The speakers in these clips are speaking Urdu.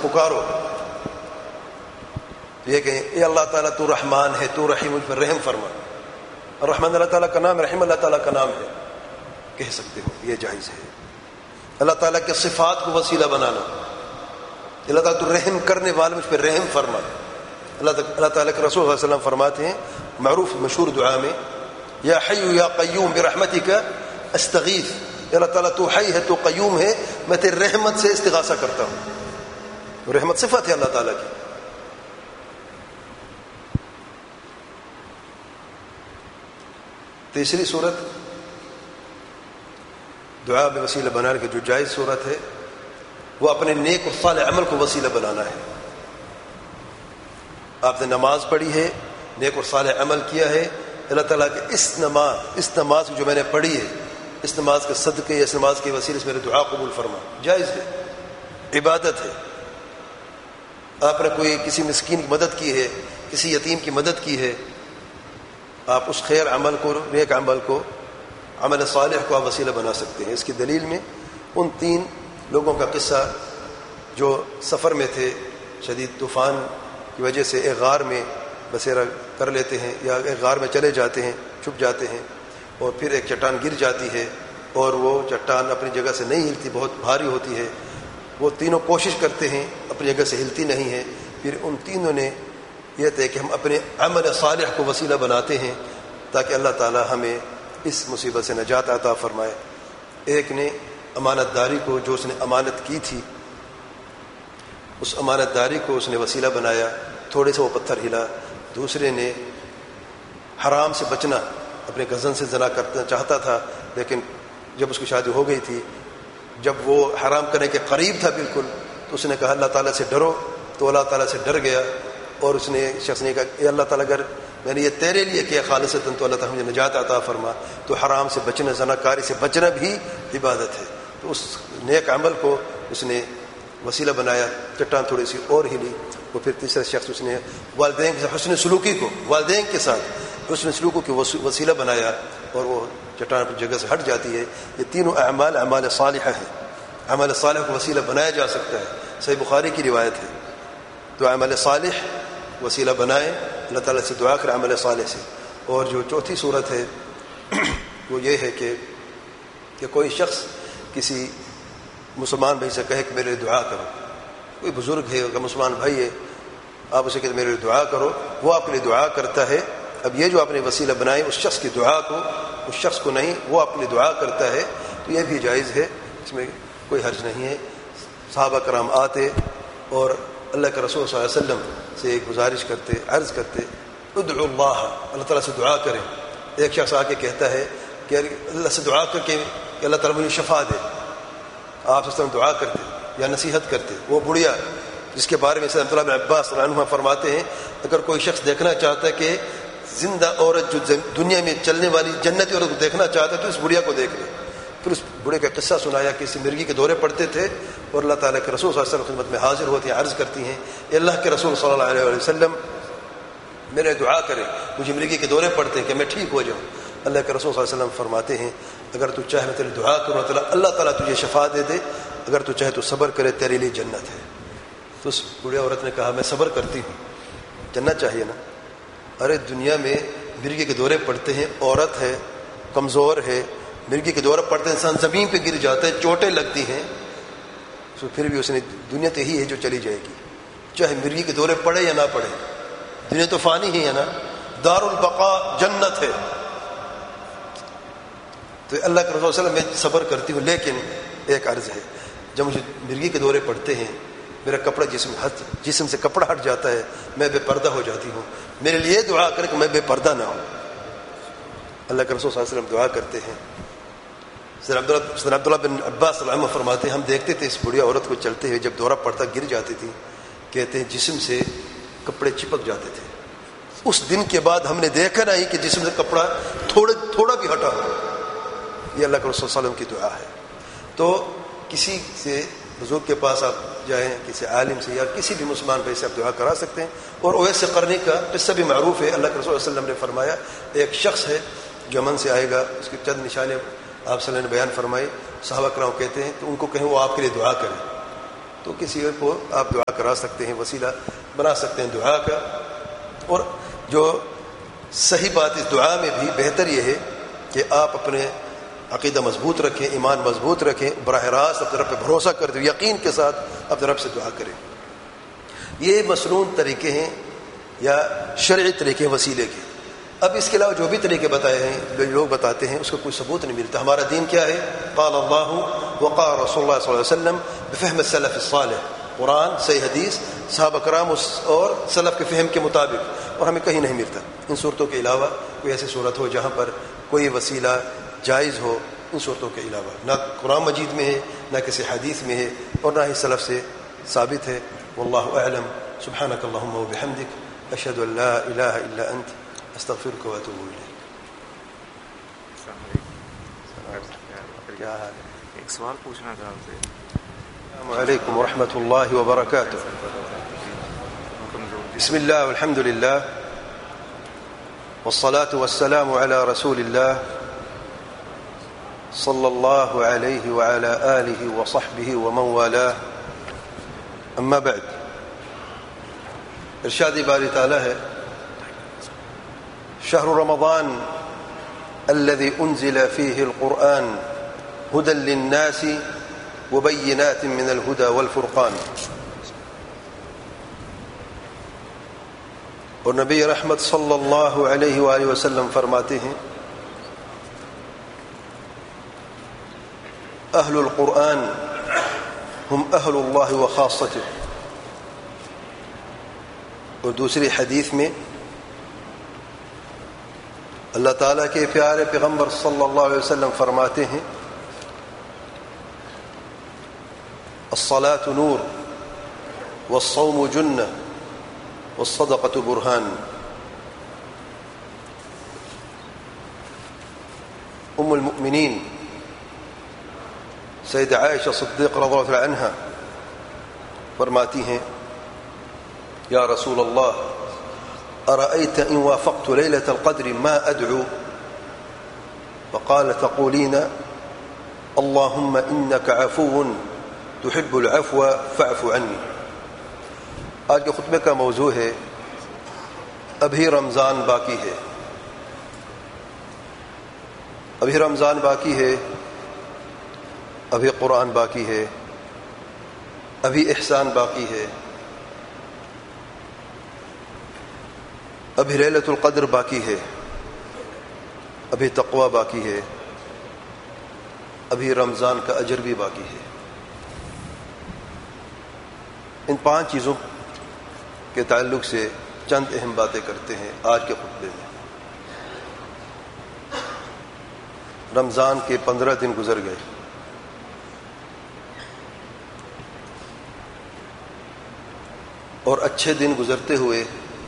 پکارو تو یہ کہیں اے اللہ تعالیٰ تو رحمان ہے، تو رحیم، مجھ پر رحم فرما. الرحمن اللہ تعالیٰ کا نام ہے، رحیم اللہ تعالیٰ کا نام ہے، کہہ سکتے ہو، یہ جائز ہے. اللہ تعالیٰ کے صفات کو وسیلہ بنانا، اللہ تعالیٰ تو رحم کرنے والے، مجھ پہ رحم فرما. اللہ تعالیٰ کے رسول صلی اللہ علیہ وسلم فرماتے ہیں معروف مشہور دعا میں یا حی یا قیوم برحمتک استغیث، اللہ تعالیٰ تو حی ہے، تو قیوم ہے، میں تیری رحمت سے استغاثہ کرتا ہوں. رحمت صفت ہے اللہ تعالیٰ کی. تیسری صورت دعا میں وسیلہ بنانے کی جو جائز صورت ہے وہ اپنے نیک اور صالح عمل کو وسیلہ بنانا ہے. آپ نے نماز پڑھی ہے، نیک اور صالح عمل کیا ہے، اللہ تعالیٰ کہ اس نماز جو میں نے پڑھی ہے، اس نماز کے صدقے، اس نماز کے وسیلے سے میرے دعا قبول فرما. جائز ہے، عبادت ہے. آپ نے کوئی کسی مسکین کی مدد کی ہے، کسی یتیم کی مدد کی ہے، آپ اس خیر عمل کو، نیک عمل کو، عمل صالح کو آپ وسیلہ بنا سکتے ہیں. اس کی دلیل میں ان 3 لوگوں کا قصہ جو سفر میں تھے، شدید طوفان کی وجہ سے ایک غار میں بسیرا کر لیتے ہیں یا ایک غار میں چلے جاتے ہیں، چھپ جاتے ہیں، اور پھر ایک چٹان گر جاتی ہے اور وہ چٹان اپنی جگہ سے نہیں ہلتی، بہت بھاری ہوتی ہے. وہ تینوں کوشش کرتے ہیں، اپنی جگہ سے ہلتی نہیں ہے. پھر ان تینوں نے یہ طے کہ ہم اپنے عمل صالح کو وسیلہ بناتے ہیں تاکہ اللہ تعالی ہمیں اس مصیبت سے نجات عطا فرمائے. ایک نے امانت داری کو، جو اس نے امانت کی تھی، اس امانت داری کو اس نے وسیلہ بنایا، تھوڑے سے وہ پتھر ہلا. دوسرے نے حرام سے بچنا، اپنے کزن سے زنا کرنا چاہتا تھا، لیکن جب اس کی شادی ہو گئی تھی، جب وہ حرام کرنے کے قریب تھا بالکل، تو اس نے کہا اللہ تعالیٰ سے ڈرو. تو اللہ تعالیٰ سے ڈر گیا اور اس نے شخص نے کہا اے اللہ تعالیٰ اگر میں نے یہ تیرے لیے کیا خالصتاً تو اللہ تعالیٰ مجھے نجات عطا فرما. تو حرام سے بچنا، زناکاری سے بچنا بھی عبادت ہے. تو اس نیک عمل کو اس نے وسیلہ بنایا. چٹان تھوڑی سی اور ہلی. اور پھر تیسرا شخص اس نے والدین کے ساتھ حسن سلوکی کو، والدین کے ساتھ حسن سلوکی کو وسیلہ بنایا اور وہ چٹان اپنی جگہ سے ہٹ جاتی ہے. یہ تینوں اعمال صالحہ ہیں. عمل صالح کو وسیلہ بنایا جا سکتا ہے. صحیح بخاری کی روایت ہے. تو عمل صالح وسیلہ بنائیں، اللہ تعالیٰ سے دعا کریں عمل صالح سے. اور جو چوتھی صورت ہے وہ یہ ہے کہ کوئی شخص کسی مسلمان بھائی سے کہے کہ میرے لیے دعا کرو. کوئی بزرگ ہے کہ مسلمان بھائی ہے، آپ اسے کہتے میرے لیے دعا کرو، وہ آپ کے لیے دعا کرتا ہے. اب یہ جو آپ نے وسیلہ بنائے اس شخص کی دعا کو، اس شخص کو نہیں، وہ آپ کے لیے دعا کرتا ہے، تو یہ بھی جائز ہے، اس میں کوئی حرج نہیں ہے. صحابہ کرام آتے اور اللہ کے رسول صلی اللہ علیہ وسلم سے ایک گزارش کرتے، عرض کرتے ادعو اللہ، اللہ تعالیٰ سے دعا کریں. ایک شخص آ کے کہتا ہے کہ اللہ سے دعا کر کے کہ اللہ تعالیٰ مجھے شفا دے. آپ اس طرح دعا کرتے یا نصیحت کرتے. وہ بڑھیا جس کے بارے میں عبداللہ بن عباس رضی اللہ عنہما فرماتے ہیں اگر کوئی شخص دیکھنا چاہتا ہے کہ زندہ عورت جو دنیا میں چلنے والی جنتی عورت کو دیکھنا چاہتا ہے تو اس بڑھیا کو دیکھ لے. پھر اس بوڑھے کا قصہ سنایا کہ اس مرغی کے دورے پڑتے تھے اور اللہ تعالیٰ کے رسول صلی اللہ علیہ وسلم خدمت میں حاضر ہوتی ہیں، عرض کرتی ہیں اے اللہ کے رسول صلی اللہ علیہ وسلم میرے دعا کرے، مجھے مرغی کے دورے پڑتے ہیں کہ میں ٹھیک ہو جاؤں. اللہ کے رسول صلی اللہ علیہ وسلم فرماتے ہیں اگر تو چاہے میں تیری دعا کروں اللہ تعالیٰ تجھے شفا دے دے، اگر تو چاہے تو صبر کرے، تیرے لیے جنت ہے. تو اس بوڑھے عورت نے کہا میں صبر کرتی ہوں، جنت چاہیے نا. ارے دنیا میں مرغی کے دورے پڑتے ہیں، عورت ہے، کمزور ہے، مرغی کے دورے پڑتے ہیں، انسان زمین پہ گر جاتا ہے، چوٹیں لگتی ہیں، تو پھر بھی اس نے دنیا تو یہی ہے جو چلی جائے گی، چاہے مرغی کے دورے پڑے یا نہ پڑے. دنیا تو فانی ہی ہے نا، دار البقاء جنت ہے. تو اللہ کے رسول صلی اللہ علیہ وسلم میں صبر کرتی ہوں، لیکن ایک عرض ہے جب مجھے مرغی کے دورے پڑتے ہیں، میرا کپڑا جسم سے کپڑا ہٹ جاتا ہے، میں بے پردہ ہو جاتی ہوں، میرے لیے دعا کرے کہ میں بے پردہ نہ ہوں. اللہ کے رسول صلی اللہ علیہ وسلم دعا کرتے ہیں. سر عبداللہ بن عباس رضی اللہ عنہ فرماتے ہیں ہم دیکھتے تھے اس بڑھیا عورت کو چلتے ہوئے، جب دورہ پڑتا گر جاتی تھی، کہتے ہیں جسم سے کپڑے چپک جاتے تھے. اس دن کے بعد ہم نے دیکھا نہیں کہ جسم سے کپڑا تھوڑا بھی ہٹا ہو. یہ اللہ کے رسول صلی اللہ علیہ وسلم کی دعا ہے. تو کسی سے بزرگ کے پاس آپ جائیں، کسی عالم سے یا کسی بھی مسلمان بھائی سے آپ دعا کرا سکتے ہیں. اور اویس قرنی کا قصہ بھی معروف ہے. اللہ کے رسول صلی اللہ علیہ وسلم نے فرمایا ایک شخص ہے جو یمن سے آئے گا، اس کی چند نشانیں آپ صلی اللہ علیہ وسلم نے بیان فرمائی. صحابہ کرام کہتے ہیں تو ان کو کہیں وہ آپ کے لیے دعا کریں. تو کسی اور کو آپ دعا کرا سکتے ہیں، وسیلہ بنا سکتے ہیں دعا کا. اور جو صحیح بات اس دعا میں بھی بہتر یہ ہے کہ آپ اپنے عقیدہ مضبوط رکھیں، ایمان مضبوط رکھیں، براہ راست اپنے رب پہ بھروسہ کر دیں، یقین کے ساتھ اپنے رب سے دعا کریں. یہ مسنون طریقے ہیں یا شرعی طریقے وسیلے کے. اب اس کے علاوہ جو بھی طریقے بتائے ہیں جو لوگ بتاتے ہیں اس کا کوئی ثبوت نہیں ملتا. ہمارا دین کیا ہے؟ قال اللہ وقال رسول اللہ صلی اللہ علیہ وسلم بفہم السلف الصالح، قرآن، صحیح حدیث، صحابہ کرام اور سلف کے فہم کے مطابق، اور ہمیں کہیں نہیں ملتا. ان صورتوں کے علاوہ کوئی ایسی صورت ہو جہاں پر کوئی وسیلہ جائز ہو، ان صورتوں کے علاوہ نہ قرآن مجید میں ہے، نہ کسی حدیث میں ہے، اور نہ ہی سلف سے ثابت ہے. واللہ اعلم. سبحانک اللہم وبحمدک، اشہد ان لا الہ الا انت، استغفرک واتوب الیک. کیا حال ہے؟ ایک سوال پوچھنا تھا آپ سے. السلام علیکم ورحمۃ اللہ وبرکاتہ. بسم اللہ والحمد للہ والصلاة والسلام علی رسول اللہ صلی اللہ علیہ وعلی آلہ وصحبہ ومن والاه. اما بعد. ارشاد باری تعالی ہے شهر رمضان الذي أنزل فيه القرآن هدى للناس وبينات من الهدى والفرقان. اور نبی رحمت صلی اللہ علیہ وآلہ وسلم فرماتے ہیں اہل القرآن ہم اہل اللہ وخاصتہ. اور دوسری حدیث میں اللہ تعالیٰ کے پیارے پیغمبر صلی اللہ علیہ وسلم فرماتے ہیں الصلاة نور والصوم جنہ والصدقة برہان. ام المؤمنین سید عائشہ صدیقہ رضی اللہ عنہا فرماتی ہیں یا رسول اللہ أرأيت إن وافقت ليلة القدر ما أدعو؟ فقال تقولين اللهم إنك عفو تحب العفو فاعف عني. آج کے خطبے کا موضوع ہے ابھی رمضان باقی ہے. ابھی رمضان باقی ہے، ابھی قرآن باقی ہے، ابھی احسان باقی ہے، ابھی لیلۃ القدر باقی ہے، ابھی تقوی باقی ہے، ابھی رمضان کا اجر بھی باقی ہے. ان 5 چیزوں کے تعلق سے چند اہم باتیں کرتے ہیں آج کے خطبے میں. رمضان کے 15 دن گزر گئے. اور اچھے دن گزرتے ہوئے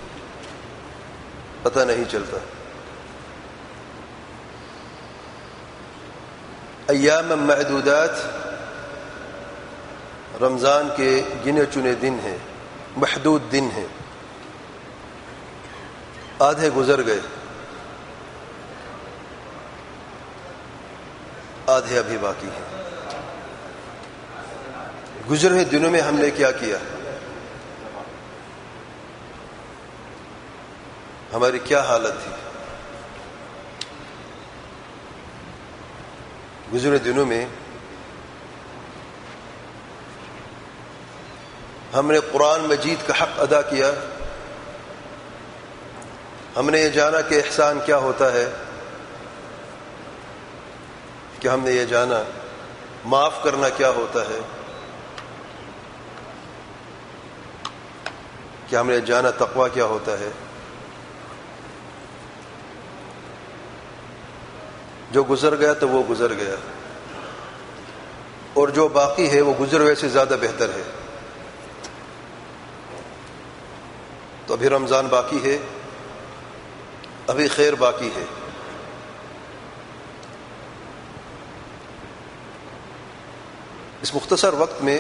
پتہ نہیں چلتا. ایام معدودات رمضان کے گنے چنے دن ہیں، محدود دن ہیں. آدھے گزر گئے، آدھے ابھی باقی ہیں. گزرے ہوئے دنوں میں ہم نے کیا کیا؟ ہماری کیا حالت تھی؟ گزرے دنوں میں ہم نے قرآن مجید کا حق ادا کیا. ہم نے یہ جانا کہ احسان کیا ہوتا ہے، کہ ہم نے یہ جانا معاف کرنا کیا ہوتا ہے، کہ ہم نے جانا تقویٰ کیا ہوتا ہے. جو گزر گیا تو وہ گزر گیا، اور جو باقی ہے وہ گزر ہوئے سے زیادہ بہتر ہے. تو ابھی رمضان باقی ہے، ابھی خیر باقی ہے. اس مختصر وقت میں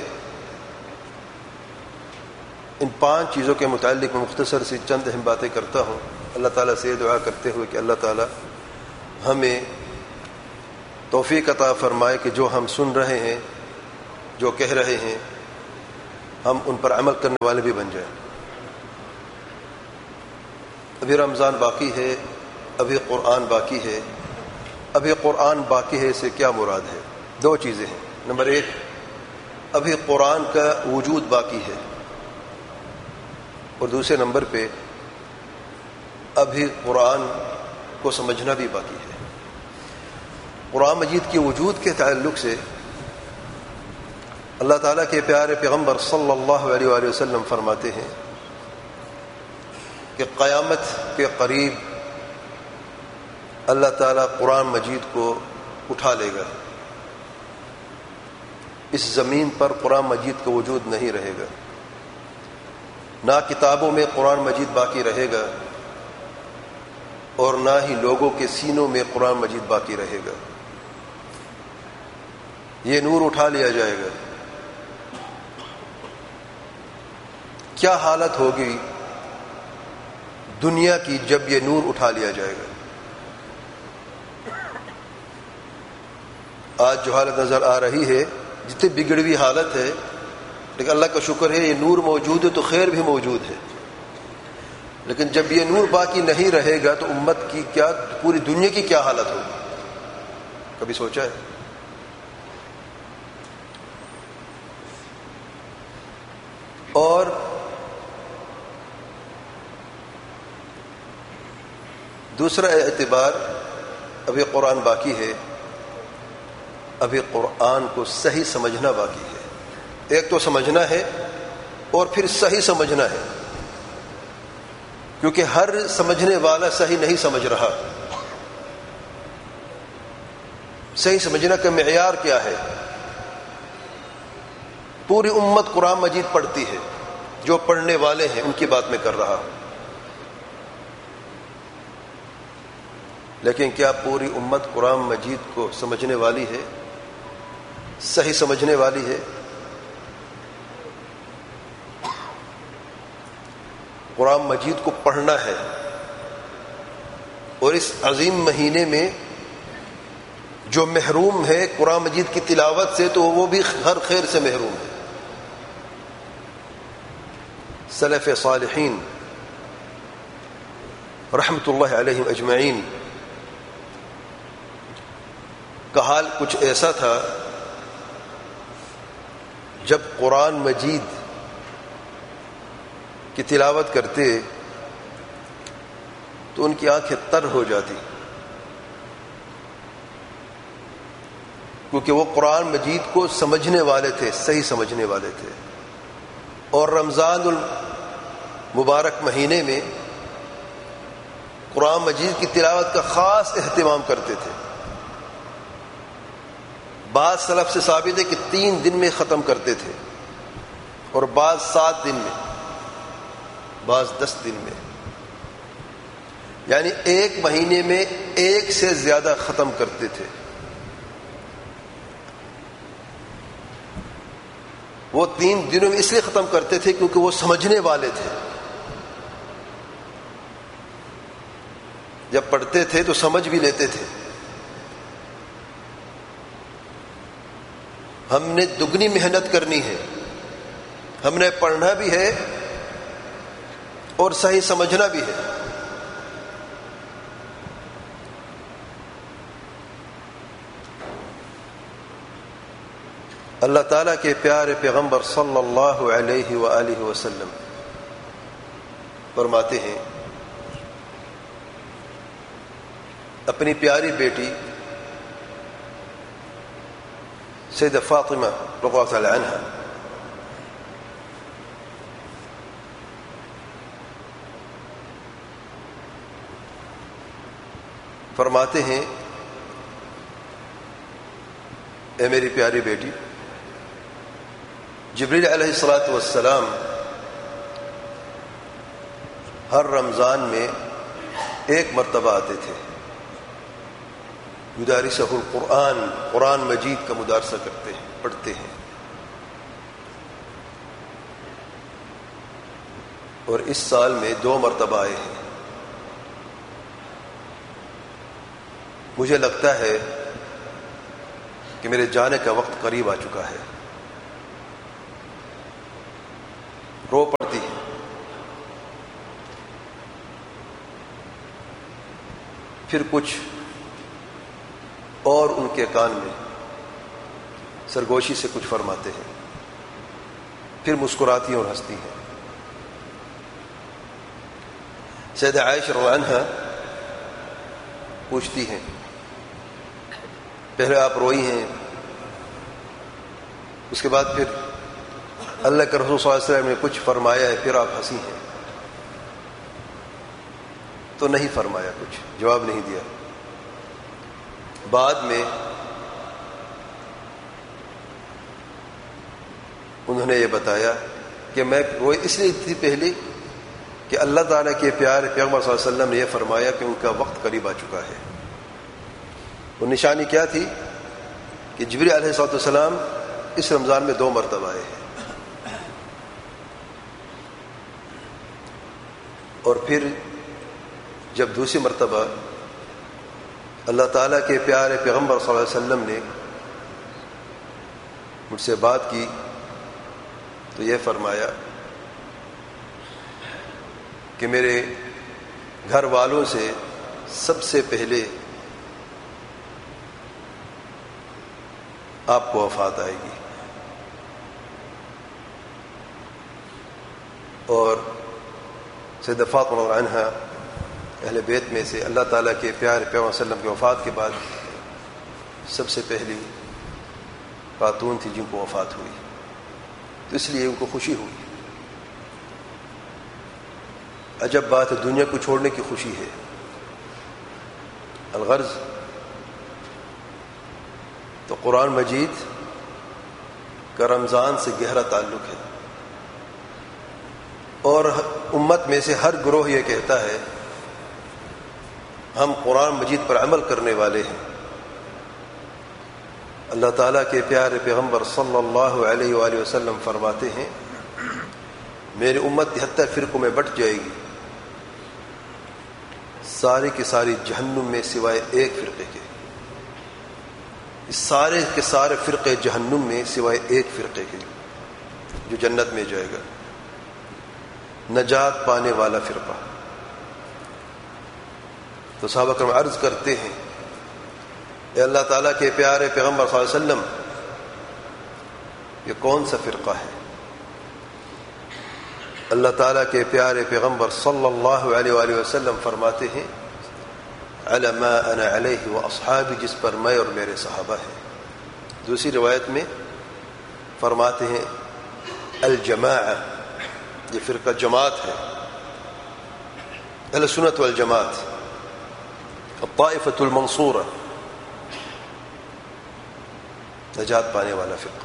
ان 5 چیزوں کے متعلق میں مختصر سی چند اہم باتیں کرتا ہوں، اللہ تعالیٰ سے دعا کرتے ہوئے کہ اللہ تعالیٰ ہمیں توفیق عطا فرمائے کہ جو ہم سن رہے ہیں، جو کہہ رہے ہیں، ہم ان پر عمل کرنے والے بھی بن جائیں۔ ابھی رمضان باقی ہے، ابھی قرآن باقی ہے۔ ابھی قرآن باقی ہے سے کیا مراد ہے؟ دو چیزیں ہیں۔ نمبر ایک، ابھی قرآن کا وجود باقی ہے، اور دوسرے نمبر پہ ابھی قرآن کو سمجھنا بھی باقی ہے۔ قرآن مجید کے وجود کے تعلق سے اللہ تعالیٰ کے پیارے پیغمبر صلی اللہ علیہ وآلہ وسلم فرماتے ہیں کہ قیامت کے قریب اللہ تعالیٰ قرآن مجید کو اٹھا لے گا، اس زمین پر قرآن مجید کا وجود نہیں رہے گا، نہ کتابوں میں قرآن مجید باقی رہے گا اور نہ ہی لوگوں کے سینوں میں قرآن مجید باقی رہے گا۔ یہ نور اٹھا لیا جائے گا۔ کیا حالت ہوگی دنیا کی جب یہ نور اٹھا لیا جائے گا؟ آج جو حالت نظر آ رہی ہے، جتنی بگڑی ہوئی حالت ہے، لیکن اللہ کا شکر ہے یہ نور موجود ہے تو خیر بھی موجود ہے، لیکن جب یہ نور باقی نہیں رہے گا تو امت کی کیا، پوری دنیا کی کیا حالت ہوگی؟ کبھی سوچا ہے؟ اور دوسرا اعتبار، ابھی قرآن باقی ہے، ابھی قرآن کو صحیح سمجھنا باقی ہے۔ ایک تو سمجھنا ہے اور پھر صحیح سمجھنا ہے، کیونکہ ہر سمجھنے والا صحیح نہیں سمجھ رہا۔ صحیح سمجھنا کا معیار کیا ہے؟ پوری امت قرآن مجید پڑھتی ہے، جو پڑھنے والے ہیں ان کی بات میں کر رہا ہوں، لیکن کیا پوری امت قرآن مجید کو سمجھنے والی ہے، صحیح سمجھنے والی ہے؟ قرآن مجید کو پڑھنا ہے، اور اس عظیم مہینے میں جو محروم ہے قرآن مجید کی تلاوت سے تو وہ بھی ہر خیر سے محروم ہے۔ سلف صالحین رحمت اللہ علیہم اجمعین کا حال کچھ ایسا تھا، جب قرآن مجید کی تلاوت کرتے تو ان کی آنکھیں تر ہو جاتی، کیونکہ وہ قرآن مجید کو سمجھنے والے تھے، صحیح سمجھنے والے تھے، اور رمضان المبارک مہینے میں قرآن مجید کی تلاوت کا خاص اہتمام کرتے تھے۔ بعض سلف سے ثابت ہے کہ 3 دن میں ختم کرتے تھے، اور بعض 7 دن میں، بعض 10 دن میں، یعنی ایک مہینے میں 1 سے زیادہ ختم کرتے تھے۔ وہ 3 دنوں میں اس لیے ختم کرتے تھے کیونکہ وہ سمجھنے والے تھے، جب پڑھتے تھے تو سمجھ بھی لیتے تھے۔ ہم نے دگنی محنت کرنی ہے، ہم نے پڑھنا بھی ہے اور صحیح سمجھنا بھی ہے۔ اللہ تعالیٰ کے پیارے پیغمبر صلی اللہ علیہ وآلہ وسلم فرماتے ہیں، اپنی پیاری بیٹی سیدہ فاطمہ رضی اللہ تعالی عنہا فرماتے ہیں، اے میری پیاری بیٹی، جبریل علیہ الصلاۃ والسلام ہر رمضان میں 1 مرتبہ آتے تھے، یدارسہ القرآن، قرآن مجید کا مدارسہ کرتے ہیں، پڑھتے ہیں، اور اس سال میں 2 مرتبہ آئے ہیں۔ مجھے لگتا ہے کہ میرے جانے کا وقت قریب آ چکا ہے، رو پڑتی ہیں. پھر کچھ اور ان کے کان میں سرگوشی سے کچھ فرماتے ہیں، پھر مسکراتی اور ہنستی ہیں. سیدہ عائشہ رضی اللہ عنہا پوچھتی ہیں، پہلے آپ روئی ہیں، اس کے بعد پھر اللہ کے رسول صلی اللہ علیہ وسلم نے کچھ فرمایا ہے، پھر آپ ہنسی ہیں؟ تو نہیں فرمایا، کچھ جواب نہیں دیا. بعد میں انہوں نے یہ بتایا کہ میں روئی اس لیے تھی پہلے کہ اللہ تعالیٰ کے پیارے پیغمبر صلی اللہ علیہ وسلم نے یہ فرمایا کہ ان کا وقت قریب آ چکا ہے. وہ نشانی کیا تھی کہ جبریل علیہ السلام اس رمضان میں 2 مرتبہ آئے ہیں، اور پھر جب دوسری مرتبہ اللہ تعالیٰ کے پیارے پیغمبر صلی اللہ علیہ وسلم نے مجھ سے بات کی تو یہ فرمایا کہ میرے گھر والوں سے سب سے پہلے آپ کو وفات آئے گی، اور سیدہ فاطمہ رضی اللہ عنہا اہل بیت میں سے اللہ تعالیٰ کے پیارے پیغمبر صلی اللہ علیہ وسلم کے وفات کے بعد سب سے پہلی خاتون تھی جن کو وفات ہوئی، تو اس لیے ان کو خوشی ہوئی. عجب بات ہے، دنیا کو چھوڑنے کی خوشی ہے. الغرض تو قرآن مجید کا رمضان سے گہرا تعلق ہے، اور امت میں سے ہر گروہ یہ کہتا ہے ہم قرآن مجید پر عمل کرنے والے ہیں. اللہ تعالیٰ کے پیارے پیغمبر صلی اللہ علیہ وآلہ وسلم فرماتے ہیں میری امت 73 فرقوں میں بٹ جائے گی، ساری کی ساری جہنم میں سوائے ایک فرقے کے. سارے کے سارے فرقے جہنم میں سوائے ایک فرقے کے جو جنت میں جائے گا، نجات پانے والا فرقہ. تو صحابہ کرام عرض کرتے ہیں اے اللہ تعالیٰ کے پیارے پیغمبر صلی اللہ علیہ وسلم یہ کون سا فرقہ ہے؟ اللہ تعالیٰ کے پیارے پیغمبر صلی اللہ علیہ وآلہ وسلم فرماتے ہیں علی ما انا علیہ واصحابی، جس پر میں اور میرے صحابہ ہیں. دوسری روایت میں فرماتے ہیں الجماعہ، یہ فرقہ جماعت ہے، اہل سنت والجماعت، الطائفۃ المنصورہ، نجات پانے والا فرقہ.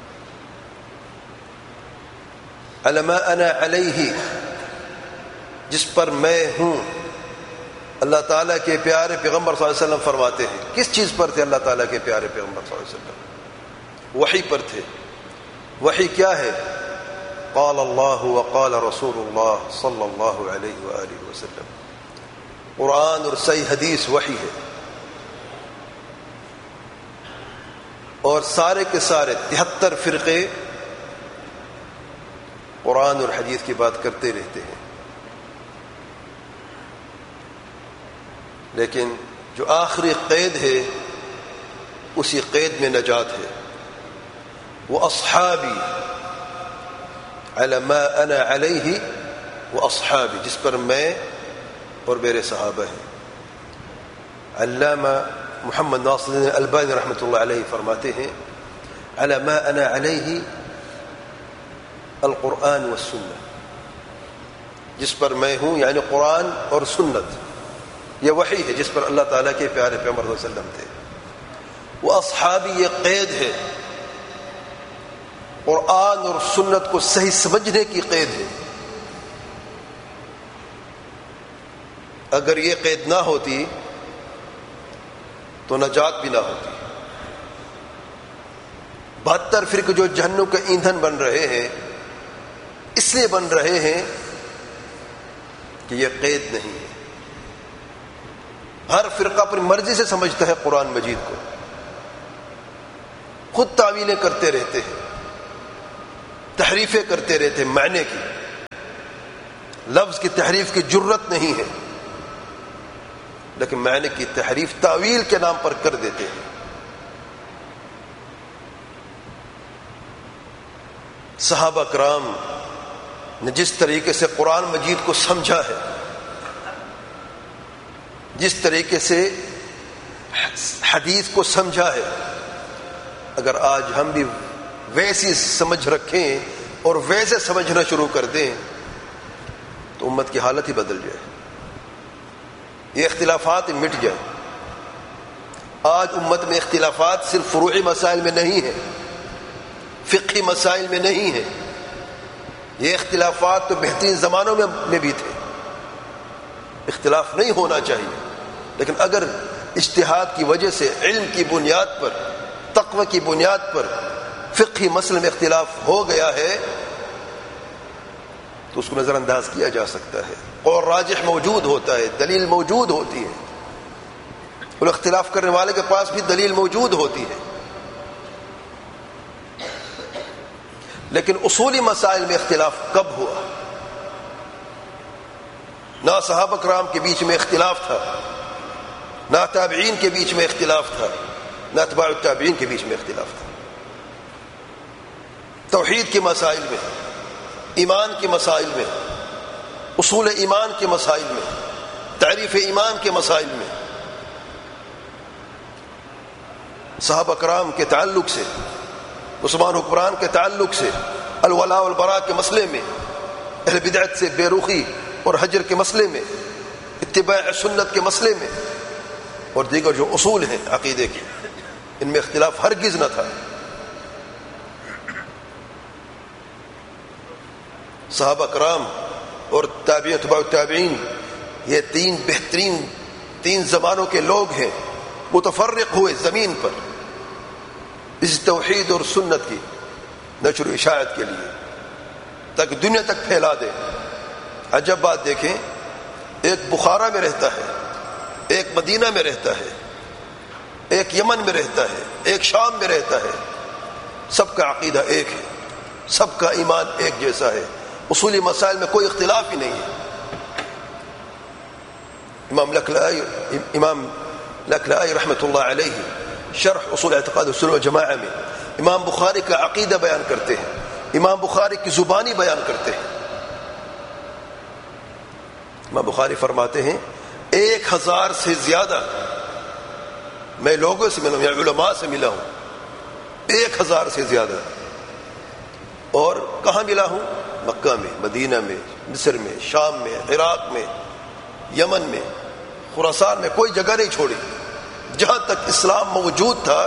علی ما انا علیہ، جس پر میں ہوں. اللہ تعالیٰ کے پیارے پیغمبر صلی اللہ علیہ وسلم فرماتے ہیں کس چیز پر تھے اللہ تعالیٰ کے پیارے پیغمبر صلی اللہ علیہ وسلم؟ وحی پر تھے. وحی کیا ہے؟ قال اللہ وقال رسول اللہ صلی اللہ علیہ وآلہ وسلم. قرآن اور صحیح حدیث وحی ہے، اور سارے کے سارے 73 فرقے قرآن اور حدیث کی بات کرتے رہتے ہیں. لیکن جو آخری قید ہے اسی قید میں نجات ہے. وہ اصحابی علی ما انا علیہ واصحابی، جس پر میں اور میرے صحابہ ہیں. علامہ محمد ناصر الدین البانی رحمۃ اللہ علیہ فرماتے ہیں علی ما انا علیہ القرآن والسنہ، جس پر میں ہوں یعنی قرآن اور سنت، یہ وحی ہے جس پر اللہ تعالیٰ کے پیارے پیغمبر صلی اللہ علیہ وسلم تھے. وہ اصحابی یہ قید ہے، قرآن اور سنت کو صحیح سمجھنے کی قید ہے. اگر یہ قید نہ ہوتی تو نجات بھی نہ ہوتی. 72 فرقے جو جہنم کا ایندھن بن رہے ہیں اس لیے بن رہے ہیں کہ یہ قید نہیں ہے. ہر فرقہ اپنی مرضی سے سمجھتا ہے قرآن مجید کو، خود تعویلیں کرتے رہتے ہیں. تحریفیں کرتے رہتے معنی کی، لفظ کی تحریف کی جرت نہیں ہے، لیکن معنی کی تحریف تاویل کے نام پر کر دیتے ہیں۔ صحابہ کرام نے جس طریقے سے قرآن مجید کو سمجھا ہے، جس طریقے سے حدیث کو سمجھا ہے، اگر آج ہم بھی ویسی سمجھ رکھیں اور ویسے سمجھنا شروع کر دیں تو امت کی حالت ہی بدل جائے، یہ اختلافات مٹ جائے۔ آج امت میں اختلافات صرف فروعی مسائل میں نہیں ہیں، فقہی مسائل میں نہیں ہیں، یہ اختلافات تو بہترین زمانوں میں بھی تھے۔ اختلاف نہیں ہونا چاہیے، لیکن اگر اجتہاد کی وجہ سے علم کی بنیاد پر، تقوی کی بنیاد پر فقہی مسئلے میں اختلاف ہو گیا ہے تو اس کو نظر انداز کیا جا سکتا ہے، اور راجح موجود ہوتا ہے، دلیل موجود ہوتی ہے، اور اختلاف کرنے والے کے پاس بھی دلیل موجود ہوتی ہے۔ لیکن اصولی مسائل میں اختلاف کب ہوا؟ نہ صحابہ کرام کے بیچ میں اختلاف تھا، نہ تابعین کے بیچ میں اختلاف تھا، نہ اتباع التابعین کے بیچ میں اختلاف تھا۔ توحید کے مسائل میں، ایمان کے مسائل میں، اصول ایمان کے مسائل میں، تعریف ایمان کے مسائل میں صحابہ کرام کے تعلق سے، عثمان حکمران کے تعلق سے، الولاء والبراء کے مسئلے میں، اہل بدعت سے بے رخی اور حجر کے مسئلے میں، اتباع سنت کے مسئلے میں، اور دیگر جو اصول ہیں عقیدے کے، ان میں اختلاف ہرگز نہ تھا۔ صحابہ کرام اور تابعین اتباع التابعین یہ تین بہترین تین زمانوں کے لوگ ہیں، متفرق ہوئے زمین پر اس توحید اور سنت کی نشر و اشاعت کے لیے تاکہ دنیا تک پھیلا دے۔ عجب بات دیکھیں، ایک بخارا میں رہتا ہے، ایک مدینہ میں رہتا ہے، ایک یمن میں رہتا ہے، ایک شام میں رہتا ہے، سب کا عقیدہ ایک ہے، سب کا ایمان ایک جیسا ہے، اصولی مسائل میں کوئی اختلاف ہی نہیں ہے۔ امام لکھلائی رحمۃ اللہ علیہ شرح اصول اعتقاد السنہ والجماعہ میں امام بخاری کا عقیدہ بیان کرتے ہیں، امام بخاری کی زبانی بیان کرتے ہیں۔ امام بخاری فرماتے ہیں 1000 سے زیادہ میں لوگوں سے ملا ہوں، یا علماء سے ملا ہوں، 1000 سے زیادہ، اور کہاں ملا ہوں؟ مکہ میں، مدینہ میں، مصر میں، شام میں، عراق میں، یمن میں، خراسان میں، کوئی جگہ نہیں چھوڑی، جہاں تک اسلام موجود تھا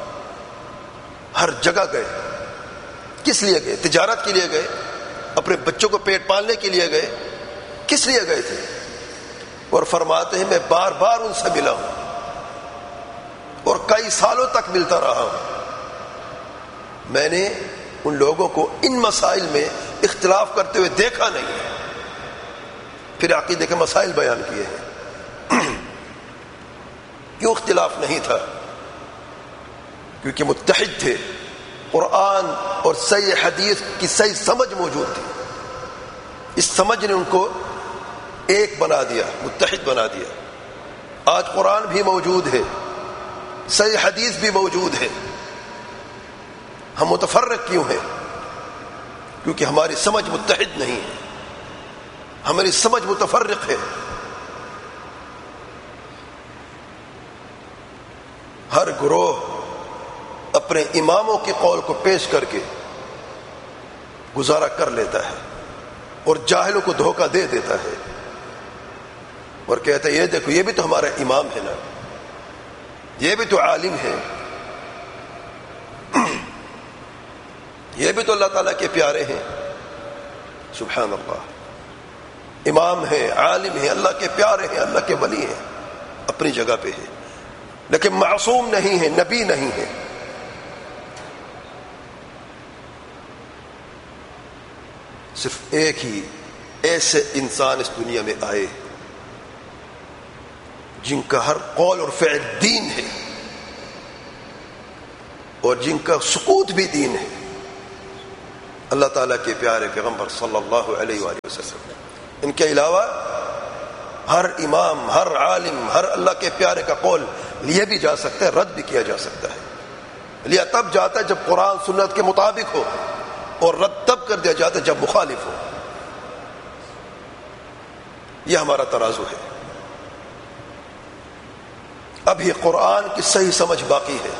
ہر جگہ گئے۔ کس لیے گئے؟ تجارت کے لیے گئے، اپنے بچوں کو پیٹ پالنے کے لیے گئے، کس لیے گئے تھے؟ اور فرماتے ہیں میں بار بار ان سے ملا ہوں اور کئی سالوں تک ملتا رہا ہوں، میں نے ان لوگوں کو ان مسائل میں اختلاف کرتے ہوئے دیکھا نہیں ہے۔ پھر عقیدے کے مسائل بیان کیے ہیں۔ کیوں اختلاف نہیں تھا؟ کیونکہ متحد تھے، قرآن اور صحیح حدیث کی صحیح سمجھ موجود تھی، اس سمجھ نے ان کو ایک بنا دیا، متحد بنا دیا۔ آج قرآن بھی موجود ہے، صحیح حدیث بھی موجود ہے، ہم متفرق کیوں ہیں؟ کیونکہ ہماری سمجھ متحد نہیں ہے، ہماری سمجھ متفرق ہے۔ ہر گروہ اپنے اماموں کے قول کو پیش کر کے گزارا کر لیتا ہے اور جاہلوں کو دھوکہ دے دیتا ہے اور کہتا ہے یہ دیکھو یہ بھی تو ہمارا امام ہے نا، یہ بھی تو عالم ہے، یہ بھی تو اللہ تعالیٰ کے پیارے ہیں۔ سبحان اللہ، امام ہے، عالم ہے، اللہ کے پیارے ہیں، اللہ کے ولی ہیں، اپنی جگہ پہ ہے، لیکن معصوم نہیں ہے، نبی نہیں ہے۔ صرف ایک ہی ایسے انسان اس دنیا میں آئے جن کا ہر قول اور فعل دین ہے اور جن کا سکوت بھی دین ہے، اللہ تعالیٰ کے پیارے پیغمبر صلی اللہ علیہ وآلہ وسلم. ان کے علاوہ ہر امام، ہر عالم، ہر اللہ کے پیارے کا قول لیے بھی جا سکتا ہے، رد بھی کیا جا سکتا ہے. لیا تب جاتا ہے جب قرآن سنت کے مطابق ہو، اور رد تب کر دیا جاتا ہے جب مخالف ہو. یہ ہمارا ترازو ہے. ابھی قرآن کی صحیح سمجھ باقی ہے،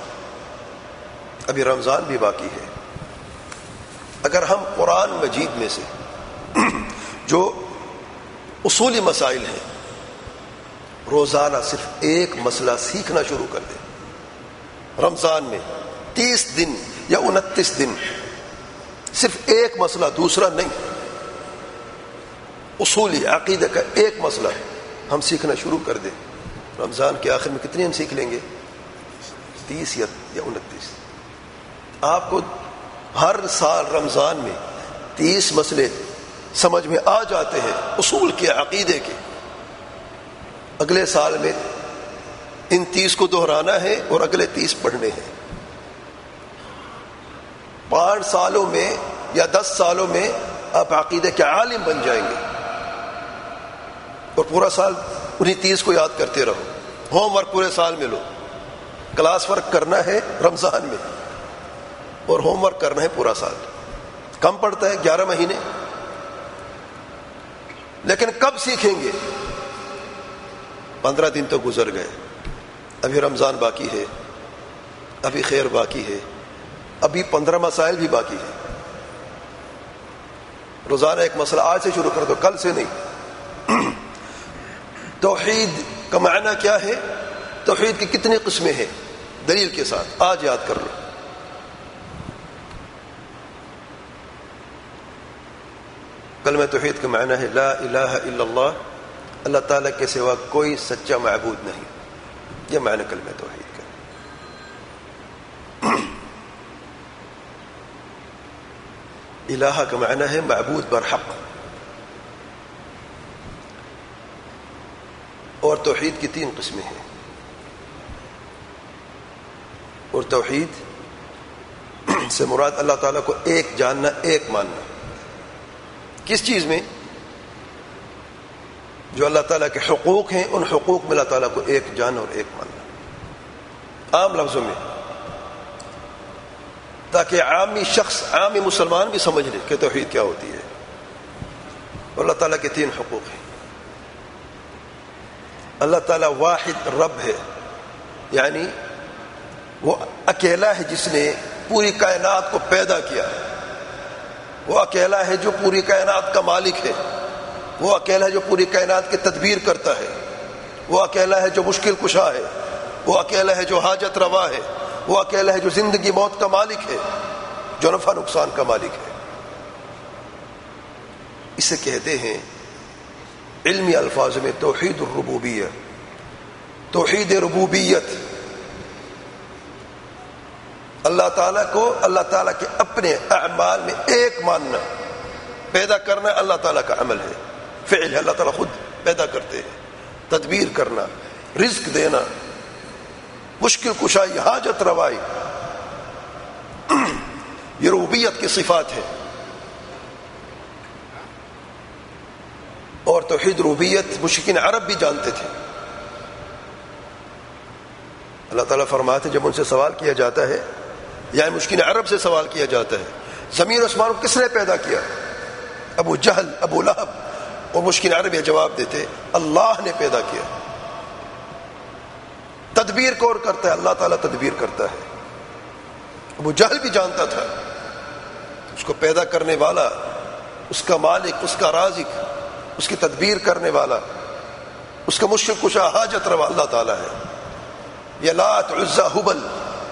ابھی رمضان بھی باقی ہے. اگر ہم قرآن مجید میں سے جو اصولی مسائل ہیں روزانہ صرف ایک مسئلہ سیکھنا شروع کر دیں، رمضان میں 30 دن یا 29 دن صرف ایک مسئلہ، دوسرا نہیں، اصولی عقیدہ کا ایک مسئلہ ہم سیکھنا شروع کر دیں، رمضان کے آخر میں کتنے ہم سیکھ لیں گے؟ 30 یا 29. آپ کو ہر سال رمضان میں 30 مسئلے سمجھ میں آ جاتے ہیں اصول کے، عقیدے کے. اگلے سال میں ان 30 کو دہرانا ہے اور اگلے 30 پڑھنے ہیں. 5 سالوں میں یا 10 سالوں میں آپ عقیدے کے عالم بن جائیں گے، اور پورا سال انہیں 30 کو یاد کرتے رہو. ہوم ورک پورے سال میں لو، کلاس ورک کرنا ہے رمضان میں اور ہوم ورک کرنا ہے پورا سال. کم پڑتا ہے 11 مہینے، لیکن کب سیکھیں گے؟ 15 دن تو گزر گئے، ابھی رمضان باقی ہے، ابھی خیر باقی ہے، ابھی 15 مسائل بھی باقی ہے. روزانہ ایک مسئلہ آج سے شروع کر دو، کل سے نہیں. توحید کا معنی کیا ہے؟ توحید کی کتنی قسمیں ہیں؟ دلیل کے ساتھ آج یاد کر لو. کلمہ توحید کا معنی ہے لا الہ الا اللہ، اللہ تعالیٰ کے سوا کوئی سچا معبود نہیں. یہ معنی کلمہ توحید کا. الہ کا معنی ہے معبود برحق، اور توحید کی 3 قسمیں ہیں. اور توحید سے مراد اللہ تعالیٰ کو ایک جاننا، ایک ماننا. کس چیز میں؟ جو اللہ تعالیٰ کے حقوق ہیں ان حقوق میں اللہ تعالیٰ کو ایک جاننا اور ایک ماننا، عام لفظوں میں، تاکہ عامی شخص، عامی مسلمان بھی سمجھ لے کہ توحید کیا ہوتی ہے. اور اللہ تعالیٰ کے 3 حقوق ہیں. اللہ تعالیٰ واحد رب ہے، یعنی وہ اکیلا ہے جس نے پوری کائنات کو پیدا کیا ہے. وہ اکیلا ہے جو پوری کائنات کا مالک ہے. وہ اکیلا ہے جو پوری کائنات کی تدبیر کرتا ہے. وہ اکیلا ہے جو مشکل کشا ہے. وہ اکیلا ہے جو حاجت روا ہے. وہ اکیلا ہے جو زندگی موت کا مالک ہے، جو نفع نقصان کا مالک ہے. اسے کہتے ہیں علمی الفاظ میں توحید الربوبیہ، توحید ربوبیت. اللہ تعالیٰ کو اللہ تعالیٰ کے اپنے اعمال میں ایک ماننا. پیدا کرنا اللہ تعالیٰ کا عمل ہے، فعل ہے، اللہ تعالیٰ خود پیدا کرتے ہیں. تدبیر کرنا، رزق دینا، مشکل کشائی، حاجت روائی، یہ ربوبیت کی صفات ہے. اور توحید ربوبیت مشرکین عرب بھی جانتے تھے. اللہ تعالیٰ فرماتے جب ان سے سوال کیا جاتا ہے، یا مشرکین عرب سے سوال کیا جاتا ہے زمین و آسمان کو کس نے پیدا کیا؟ ابو جہل، ابو لہب اور مشرکین عرب یہ جواب دیتے اللہ نے پیدا کیا. تدبیر کون کرتا ہے؟ اللہ تعالیٰ تدبیر کرتا ہے. ابو جہل بھی جانتا تھا اس کو پیدا کرنے والا، اس کا مالک، اس کا رازق، اس کی تدبیر کرنے والا، اس کا مشکل کشا، حاجت روا اللہ تعالیٰ ہے. یہ لات، عزا، ہبل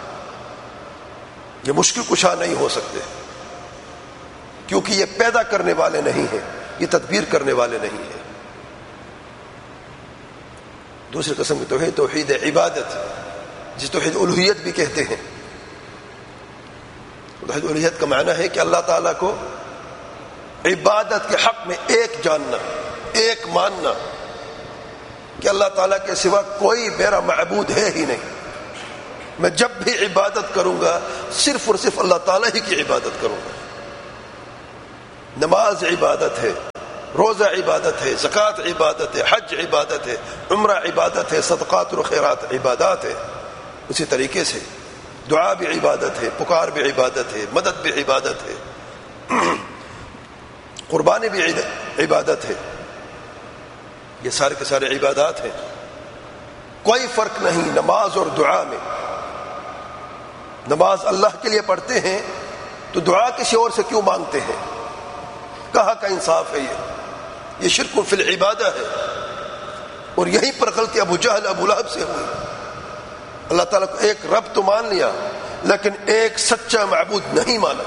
یہ مشکل کشا نہیں ہو سکتے، کیونکہ یہ پیدا کرنے والے نہیں ہیں، یہ تدبیر کرنے والے نہیں ہیں. دوسری قسم کی توحید توحید عبادت، جس توحید الوہیت بھی کہتے ہیں. توحید الوہیت کا معنی ہے کہ اللہ تعالیٰ کو عبادت کے حق میں ایک جاننا، ایک ماننا کہ اللہ تعالیٰ کے سوا کوئی میرا معبود ہے ہی نہیں. میں جب بھی عبادت کروں گا صرف اور صرف اللہ تعالیٰ ہی کی عبادت کروں گا. نماز عبادت ہے، روزہ عبادت ہے، زکوٰۃ عبادت ہے، حج عبادت ہے، عمرہ عبادت ہے، صدقات و خیرات عبادات ہے. اسی طریقے سے دعا بھی عبادت ہے، پکار بھی عبادت ہے، مدد بھی عبادت ہے، قربانی بھی عبادت ہے. یہ سارے کے سارے عبادات ہیں. کوئی فرق نہیں نماز اور دعا میں. نماز اللہ کے لیے پڑھتے ہیں تو دعا کسی اور سے کیوں مانگتے ہیں؟ کہاں کا انصاف ہے؟ یہ شرک فی العبادہ ہے. اور یہیں پر غلطی ابو جہل ابو لہب سے ہوئی. اللہ تعالیٰ کو ایک رب تو مان لیا لیکن ایک سچا معبود نہیں مانا.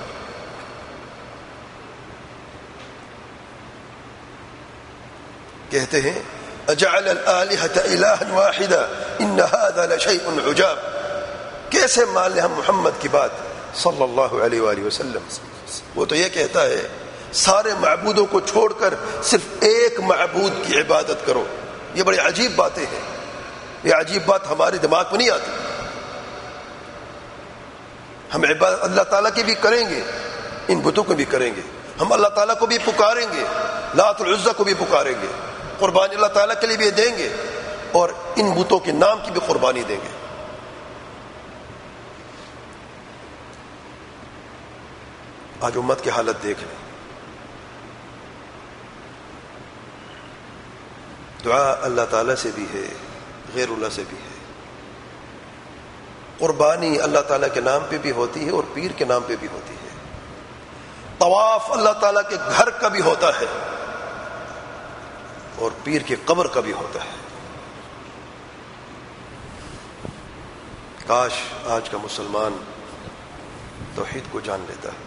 کہتے ہیں اجعل الآلہۃ الہا واحدا ان ھذا لشیء عجاب. کیسے مان لیں ہم محمد کی بات صلی اللہ علیہ وآلہ وسلم؟ وہ تو یہ کہتا ہے سارے معبودوں کو چھوڑ کر صرف ایک معبود کی عبادت کرو. یہ بڑی عجیب باتیں ہیں. یہ عجیب بات ہمارے دماغ میں نہیں آتی. ہم عبادت اللہ تعالیٰ کی بھی کریں گے، ان بتوں کو بھی کریں گے. ہم اللہ تعالیٰ کو بھی پکاریں گے، لات العزیٰ کو بھی پکاریں گے، قربانی اللہ تعالیٰ کے لیے بھی دیں گے اور ان بتوں کے نام کی بھی قربانی دیں گے. آج امت کی حالت دیکھ لیں. دعا اللہ تعالیٰ سے بھی ہے، غیر اللہ سے بھی ہے. قربانی اللہ تعالیٰ کے نام پہ بھی ہوتی ہے اور پیر کے نام پہ بھی ہوتی ہے. طواف اللہ تعالیٰ کے گھر کا بھی ہوتا ہے اور پیر کی قبر کا بھی ہوتا ہے. کاش آج کا مسلمان توحید کو جان لیتا ہے.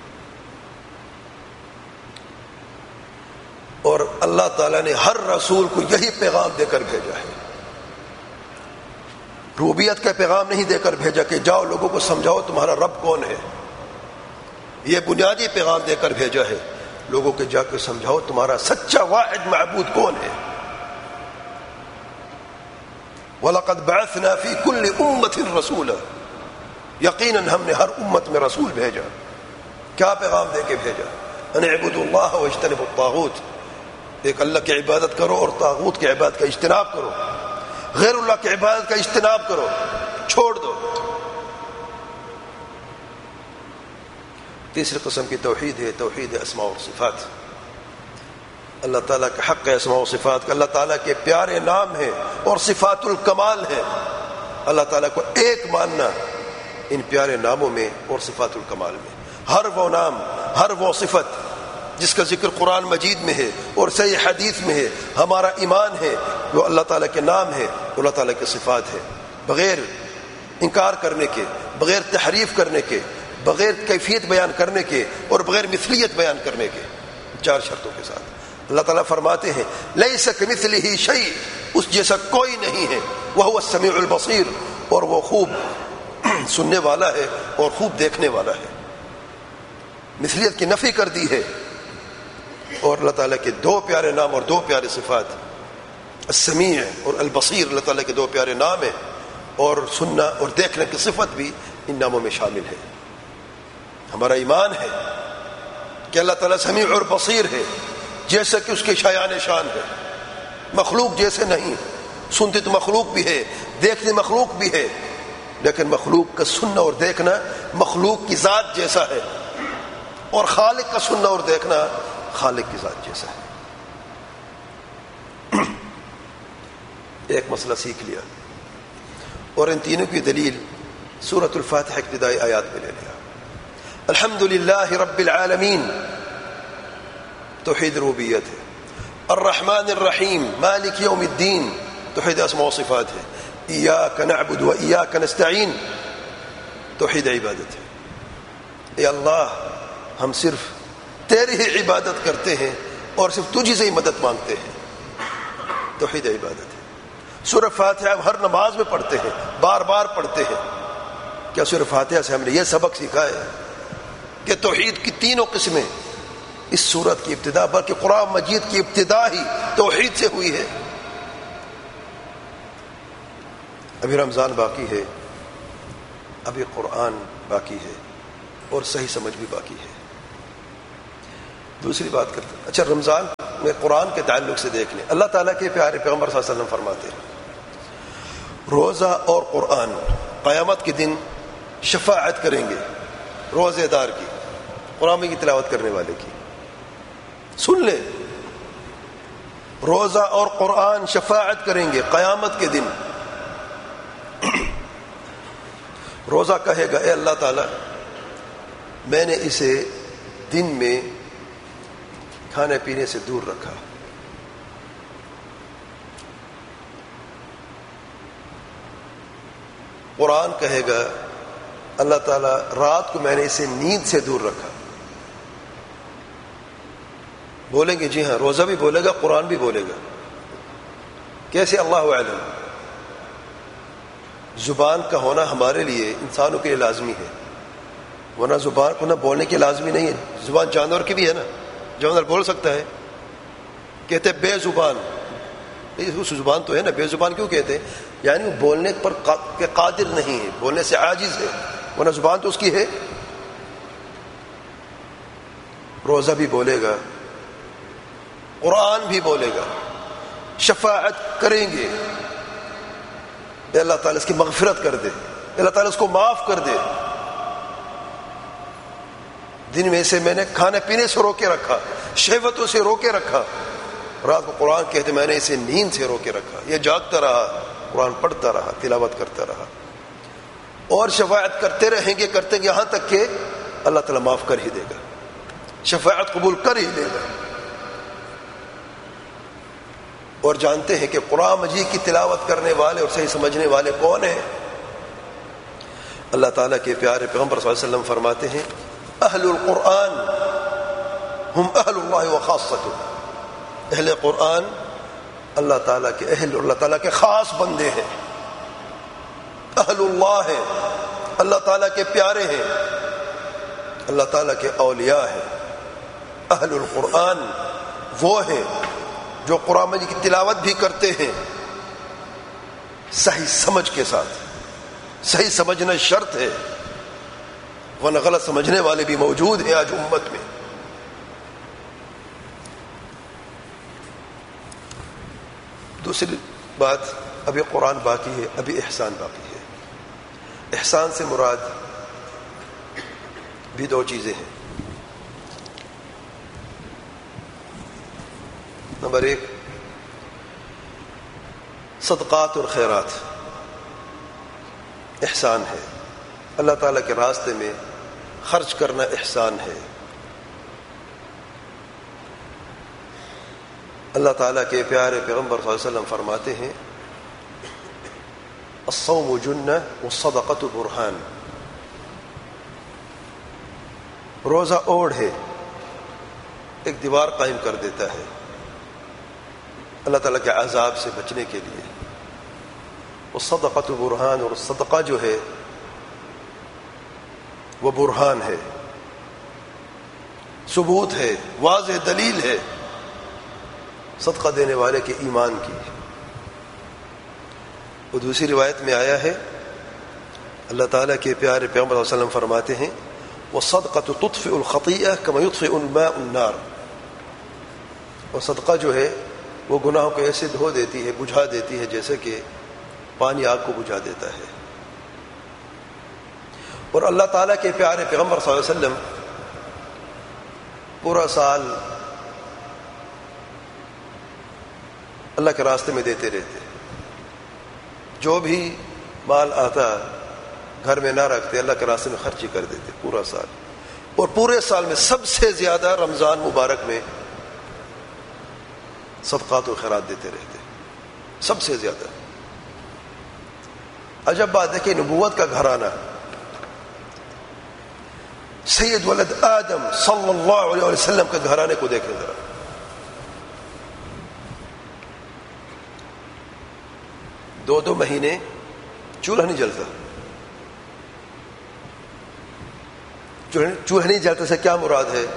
اور اللہ تعالیٰ نے ہر رسول کو یہی پیغام دے کر بھیجا ہے. ربوبیت کا پیغام نہیں دے کر بھیجا کہ جاؤ لوگوں کو سمجھاؤ تمہارا رب کون ہے. یہ بنیادی پیغام دے کر بھیجا ہے لوگوں کے جا کے سمجھاؤ تمہارا سچا واحد معبود کون ہے. وَلَقَدْ بَعَثْنَا فِي كُلِّ أُمَّةٍ رَسُولًا. یقیناً ہم نے ہر امت میں رسول بھیجا. کیا پیغام دے کے بھیجا؟ ان اعبدوا اللہ واجتنبوا الطاغوت. ایک اللہ کی عبادت کرو اور طاغوت کی عبادت کا اجتناب کرو. غیر اللہ کی عبادت کا اجتناب کرو، چھوڑ دو. تیسری قسم کی توحید ہے توحید اسماء و صفات. اللہ تعالیٰ کے حق اسماء و صفات کا، اللہ تعالیٰ کے پیارے نام ہیں اور صفات الکمال ہیں. اللہ تعالیٰ کو ایک ماننا ان پیارے ناموں میں اور صفات الکمال میں. ہر وہ نام، ہر وہ صفت جس کا ذکر قرآن مجید میں ہے اور صحیح حدیث میں ہے، ہمارا ایمان ہے وہ اللہ تعالیٰ کے نام ہے، اللہ تعالیٰ کے صفات ہے. بغیر انکار کرنے کے، بغیر تحریف کرنے کے، بغیر کیفیت بیان کرنے کے اور بغیر مثلیت بیان کرنے کے، 4 شرطوں کے ساتھ. اللہ تعالیٰ فرماتے ہیں لیس کمثلہ شیء، اس جیسا کوئی نہیں ہے. وہو السمیع البصیر، اور وہ خوب سننے والا ہے اور خوب دیکھنے والا ہے. مثلیت کی نفی کر دی ہے. اور اللہ تعالیٰ کے 2 پیارے نام اور 2 پیارے صفات، السمیع اور البصیر، اللہ تعالیٰ کے 2 پیارے نام ہیں اور سننا اور دیکھنے کی صفت بھی ان ناموں میں شامل ہے. ہمارا ایمان ہے کہ اللہ تعالیٰ سمیع اور بصیر ہے، جیسا کہ اس کے شایان شان ہے. مخلوق جیسے نہیں. سنتی تو مخلوق بھی ہے، دیکھنے مخلوق بھی ہے، لیکن مخلوق کا سننا اور دیکھنا مخلوق کی ذات جیسا ہے اور خالق کا سننا اور دیکھنا خالق کی ذات جیسا ہے. ایک مسئلہ سیکھ لیا اور ان تینوں کی دلیل سورۃ الفاتحہ ابتدائی آیات میں لے لیا. الحمدللہ رب العالمین توحید ربوبیت ہے. الرحمن الرحیم مالک یوم الدین توحید اسماء و صفات ہے. ایاک نعبد و ایاک نستعین توحید عبادت ہے. اے اللہ ہم صرف تیری ہی عبادت کرتے ہیں اور صرف تجھی سے ہی مدد مانگتے ہیں. توحید عبادت ہے. سورہ فاتحہ ہم ہر نماز میں پڑھتے ہیں، بار بار پڑھتے ہیں. کیا سورہ فاتحہ سے ہم نے یہ سبق سیکھا ہے کہ توحید کی 3 قسمیں اس سورت کی ابتدا، بلکہ قرآن مجید کی ابتدا ہی توحید سے ہوئی ہے. ابھی رمضان باقی ہے، ابھی قرآن باقی ہے اور صحیح سمجھ بھی باقی ہے. دوسری بات کرتے ہیں. اچھا رمضان میں قرآن کے تعلق سے دیکھ لیں. اللہ تعالیٰ کے پیارے پیغمبر صلی اللہ علیہ وسلم فرماتے ہیں روزہ اور قرآن قیامت کے دن شفاعت کریں گے روزے دار کی، قرآن کی تلاوت کرنے والے کی. سن لیں، روزہ اور قرآن شفاعت کریں گے قیامت کے دن. روزہ کہے گا اے اللہ تعالیٰ میں نے اسے دن میں کھانے پینے سے دور رکھا. قرآن کہے گا اللہ تعالیٰ رات کو میں نے اسے نیند سے دور رکھا. بولیں گے جی ہاں، روزہ بھی بولے گا قرآن بھی بولے گا. کیسے؟ اللہ اعلم. زبان کا ہونا ہمارے لیے انسانوں کے لیے لازمی ہے، ورنہ زبان کو نہ بولنے کے لازمی نہیں ہے. زبان جانور کی بھی ہے نا، جانور بول سکتا ہے. کہتے بے زبان، اس زبان تو ہے نا، بے زبان کیوں کہتے ہیں؟ یعنی وہ بولنے پر قادر نہیں ہے، بولنے سے عاجز ہے، ورنہ زبان تو اس کی ہے. روزہ بھی بولے گا قرآن بھی بولے گا، شفاعت کریں گے اے اللہ تعالیٰ اس کی مغفرت کر دے، اللہ تعالیٰ اس کو معاف کر دے. دن میں سے میں نے کھانے پینے سے روکے رکھا، شہوتوں سے روکے رکھا. رات کو قرآن کہتے میں نے اسے نیند سے روکے رکھا. یہ جاگتا رہا، قرآن پڑھتا رہا، تلاوت کرتا رہا. اور شفاعت کرتے رہیں گے کرتے گے یہاں تک کہ اللہ تعالیٰ معاف کر ہی دے گا، شفاعت قبول کر ہی لے گا. اور جانتے ہیں کہ قرآن مجید کی تلاوت کرنے والے اور صحیح سمجھنے والے کون ہیں؟ اللہ تعالیٰ کے پیارے پیغمبر صلی اللہ علیہ وسلم فرماتے ہیں اہل القرآن ہم اہل اللہ وخاصتہ. اہل قرآن اللہ تعالیٰ کے اہل اور اللہ تعالیٰ کے خاص بندے ہیں. اہل اللہ ہیں، اللہ تعالیٰ کے پیارے ہیں، اللہ تعالیٰ کے اولیاء ہیں. اہل القرآن وہ ہیں جو قرآن مجید کی تلاوت بھی کرتے ہیں صحیح سمجھ کے ساتھ. صحیح سمجھنا شرط ہے، ورنہ غلط سمجھنے والے بھی موجود ہیں آج امت میں. دوسری بات، ابھی قرآن باقی ہے، ابھی احسان باقی ہے. احسان سے مراد بھی دو چیزیں ہیں. نمبر ایک صدقات اور خیرات احسان ہے. اللہ تعالیٰ کے راستے میں خرچ کرنا احسان ہے. اللہ تعالیٰ کے پیارے پیغمبر صلی اللہ علیہ وسلم فرماتے ہیں الصوم جنہ والصدقۃ برہان. روزہ اوڑھ ہے، ایک دیوار قائم کر دیتا ہے اللہ تعالیٰ کے عذاب سے بچنے کے لیے. والصدقۃ برہان، اور صدقہ جو ہے وہ برہان ہے، ثبوت ہے، واضح دلیل ہے صدقہ دینے والے کے ایمان کی. وہ دوسری روایت میں آیا ہے اللہ تعالیٰ کے پیارے پیغمبر صلی اللہ علیہ وسلم فرماتے ہیں والصدقۃ تطفئ الخطیئہ کما یطفئ الماء النار. اور صدقہ جو ہے وہ گناہوں کو ایسے دھو دیتی ہے، بجھا دیتی ہے جیسے کہ پانی آگ کو بجھا دیتا ہے. اور اللہ تعالیٰ کے پیارے پیغمبر صلی اللہ علیہ وسلم پورا سال اللہ کے راستے میں دیتے رہتے. جو بھی مال آتا گھر میں نہ رکھتے، اللہ کے راستے میں خرچ ہی کر دیتے پورا سال. اور پورے سال میں سب سے زیادہ رمضان مبارک میں صدقات و خیرات دیتے رہتے، سب سے زیادہ. عجب بات ہے کہ نبوت کا گھرانہ سید ولد آدم صلی اللہ علیہ وسلم کے گھرانے کو دیکھیں ذرا. دو مہینے چولہا نہیں جلتا. چولہا نہیں جلتا سے کیا مراد ہے؟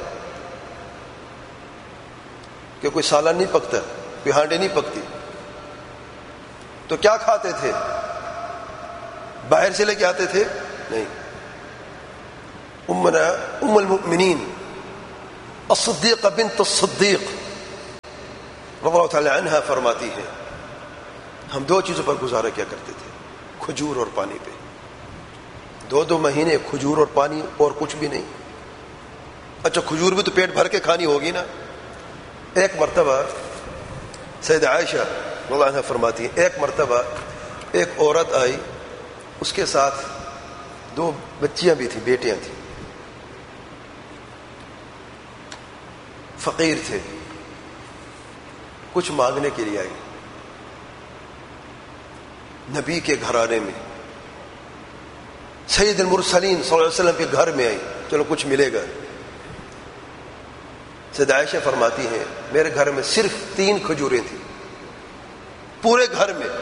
کہ کوئی سالن نہیں پکتا، کوئی ہانڈی نہیں پکتی. تو کیا کھاتے تھے؟ باہر سے لے کے آتے تھے؟ نہیں. ام المؤمنین الصدیقہ بنت الصدیق رضی اللہ تعالی عنہا فرماتی ہے ہم دو چیزوں پر گزارا کیا کرتے تھے، کھجور اور پانی پہ. 2 مہینے کھجور اور پانی اور کچھ بھی نہیں. اچھا کھجور بھی تو پیٹ بھر کے کھانی ہوگی نا. ایک مرتبہ سیدہ عائشہ رضی اللہ عنہا فرماتی ہیں ایک مرتبہ ایک عورت آئی، اس کے ساتھ 2 بچیاں بھی تھیں، بیٹیاں تھیں، فقیر تھے، کچھ مانگنے کے لیے آئی. نبی کے گھرانے میں سید المرسلین صلی اللہ علیہ وسلم کے گھر میں آئی، چلو کچھ ملے گا. سیدہ عائشہ فرماتی ہیں میرے گھر میں صرف 3 کھجوریں تھیں، پورے گھر میں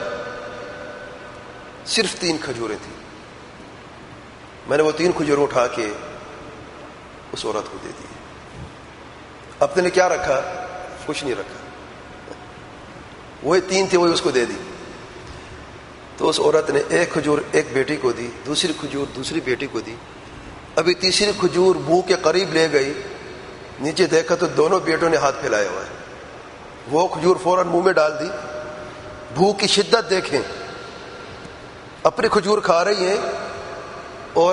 صرف 3 کھجوریں تھیں. میں نے وہ 3 کھجوریں اٹھا کے اس عورت کو دے دی. اپنے نے کیا رکھا؟ کچھ نہیں رکھا، وہی 3 تھے وہی اس کو دے دی. تو اس عورت نے ایک کھجور ایک بیٹی کو دی، دوسری کھجور دوسری بیٹی کو دی. ابھی تیسری کھجور منہ کے قریب لے گئی، نیچے دیکھا تو دونوں بیٹوں نے ہاتھ پھیلایا ہوا ہے. وہ کھجور فوراً منہ میں ڈال دی. بھوک کی شدت دیکھیں، اپنی کھجور کھا رہی ہیں اور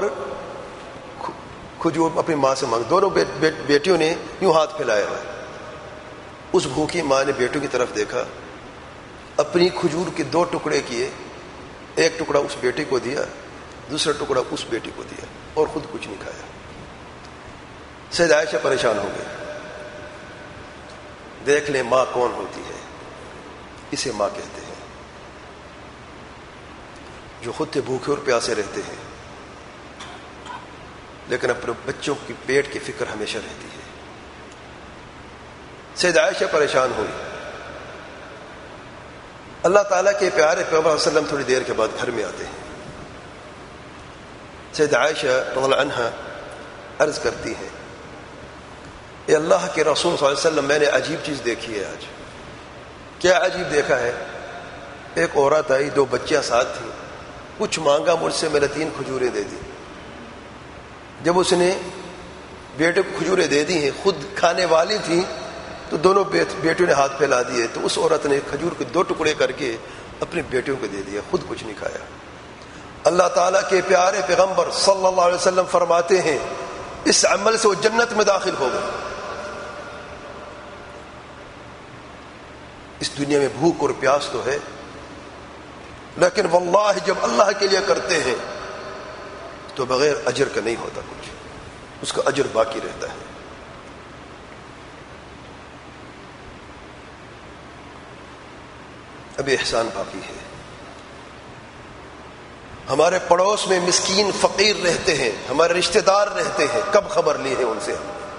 کھجور اپنی ماں سے مانگ. دونوں بیٹیوں نے یوں ہاتھ پھیلایا ہوا ہے. اس بھوکی ماں نے بیٹوں کی طرف دیکھا، اپنی کھجور کے 2 ٹکڑے کیے، ایک ٹکڑا اس بیٹی کو دیا، دوسرا ٹکڑا اس بیٹی کو دیا، اور خود کچھ نہیں کھایا. سیدہ عائشہ پریشان ہو گئی. دیکھ لیں ماں کون ہوتی ہے، اسے ماں کہتے ہیں، جو خود سے بھوکے اور پیاسے رہتے ہیں لیکن اپنے بچوں کی پیٹ کی فکر ہمیشہ رہتی ہے. سیدہ عائشہ پریشان ہوئی. اللہ تعالیٰ کے پیارے پیغمبر صلی اللہ علیہ وسلم تھوڑی دیر کے بعد گھر میں آتے ہیں. سیدہ عائشہ رضی اللہ عنہا عرض کرتی ہیں اے اللہ کے رسول صلی اللہ علیہ وسلم میں نے عجیب چیز دیکھی ہے آج. کیا عجیب دیکھا ہے؟ ایک عورت آئی، 2 بچیاں ساتھ تھیں، کچھ مانگا مجھ سے، میں نے 3 کھجوریں دے دی. جب اس نے بیٹے کو کھجوریں دے دی ہیں، خود کھانے والی تھیں، تو دونوں بیٹیوں نے ہاتھ پھیلا دیے. تو اس عورت نے کھجور کے 2 ٹکڑے کر کے اپنی بیٹیوں کو دے دیا، خود کچھ نہیں کھایا. اللہ تعالیٰ کے پیارے پیغمبر صلی اللہ علیہ وسلم فرماتے ہیں اس عمل سے وہ جنت میں داخل ہو گئے. اس دنیا میں بھوک اور پیاس تو ہے، لیکن واللہ جب اللہ کے لیے کرتے ہیں تو بغیر اجر کا نہیں ہوتا کچھ، اس کا اجر باقی رہتا ہے. ابھی احسان باقی ہے. ہمارے پڑوس میں مسکین فقیر رہتے ہیں، ہمارے رشتہ دار رہتے ہیں، کب خبر لی ہے ان سے؟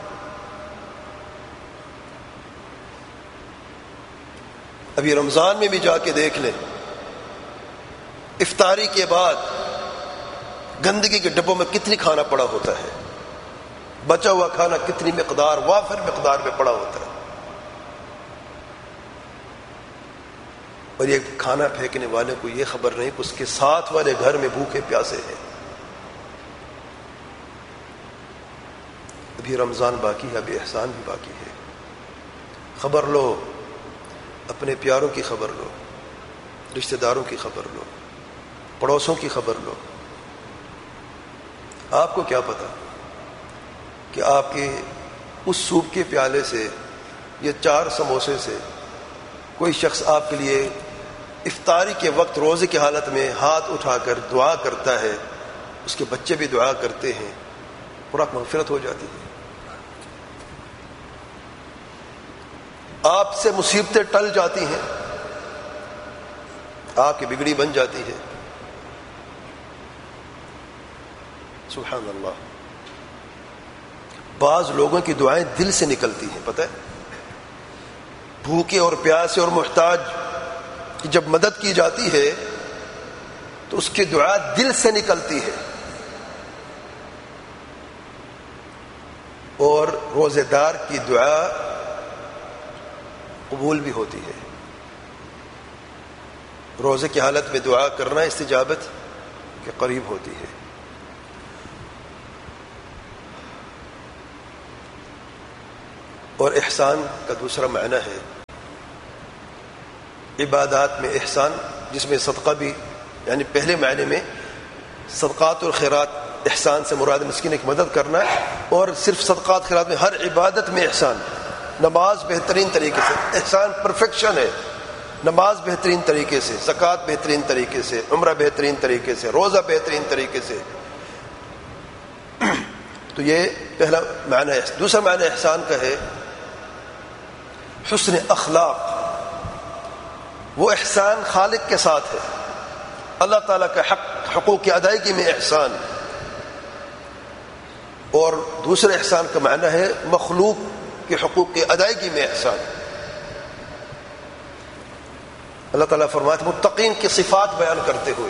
ابھی رمضان میں بھی جا کے دیکھ لیں، افطاری کے بعد گندگی کے ڈبوں میں کتنی کھانا پڑا ہوتا ہے، بچا ہوا کھانا کتنی مقدار، وافر مقدار میں پڑا ہوتا ہے. اور یہ کھانا پھینکنے والے کو یہ خبر نہیں کہ اس کے ساتھ والے گھر میں بھوکے پیاسے ہیں. ابھی رمضان باقی ہے، ابھی احسان بھی باقی ہے. خبر لو، اپنے پیاروں کی خبر لو، رشتہ داروں کی خبر لو، پڑوسوں کی خبر لو. آپ کو کیا پتا کہ آپ کے اس سوپ کے پیالے سے یا 4 سموسے سے کوئی شخص آپ کے لیے افطاری کے وقت روزے کی حالت میں ہاتھ اٹھا کر دعا کرتا ہے، اس کے بچے بھی دعا کرتے ہیں اور آپ مغفرت ہو جاتی ہے. آپ سے مصیبتیں ٹل جاتی ہیں، آپ کی بگڑی بن جاتی ہے. سبحان اللہ. بعض لوگوں کی دعائیں دل سے نکلتی ہیں، پتہ ہے، بھوکے اور پیاسے اور محتاج کی جب مدد کی جاتی ہے تو اس کی دعا دل سے نکلتی ہے. اور روزے دار کی دعا قبول بھی ہوتی ہے. روزے کی حالت میں دعا کرنا استجابت کے قریب ہوتی ہے. احسان کا دوسرا معنی ہے عبادات میں احسان، جس میں صدقہ بھی، یعنی پہلے معنی میں صدقات اور خیرات احسان سے مراد مسکین کی مدد کرنا، اور صرف صدقات خیرات میں ہر عبادت میں احسان. نماز بہترین طریقے سے، احسان پرفیکشن ہے. نماز بہترین طریقے سے، زکوٰۃ بہترین طریقے سے، عمرہ بہترین طریقے سے، روزہ بہترین طریقے سے. تو یہ پہلا معنی ہے. دوسرا معنی احسان کا ہے حسن اخلاق. وہ احسان خالق کے ساتھ ہے، اللہ تعالیٰ کا حقوق کی ادائیگی میں احسان. اور دوسرے احسان کا معنی ہے مخلوق کے حقوق کی ادائیگی میں احسان. اللہ تعالیٰ فرماتے ہیں متقین کی صفات بیان کرتے ہوئے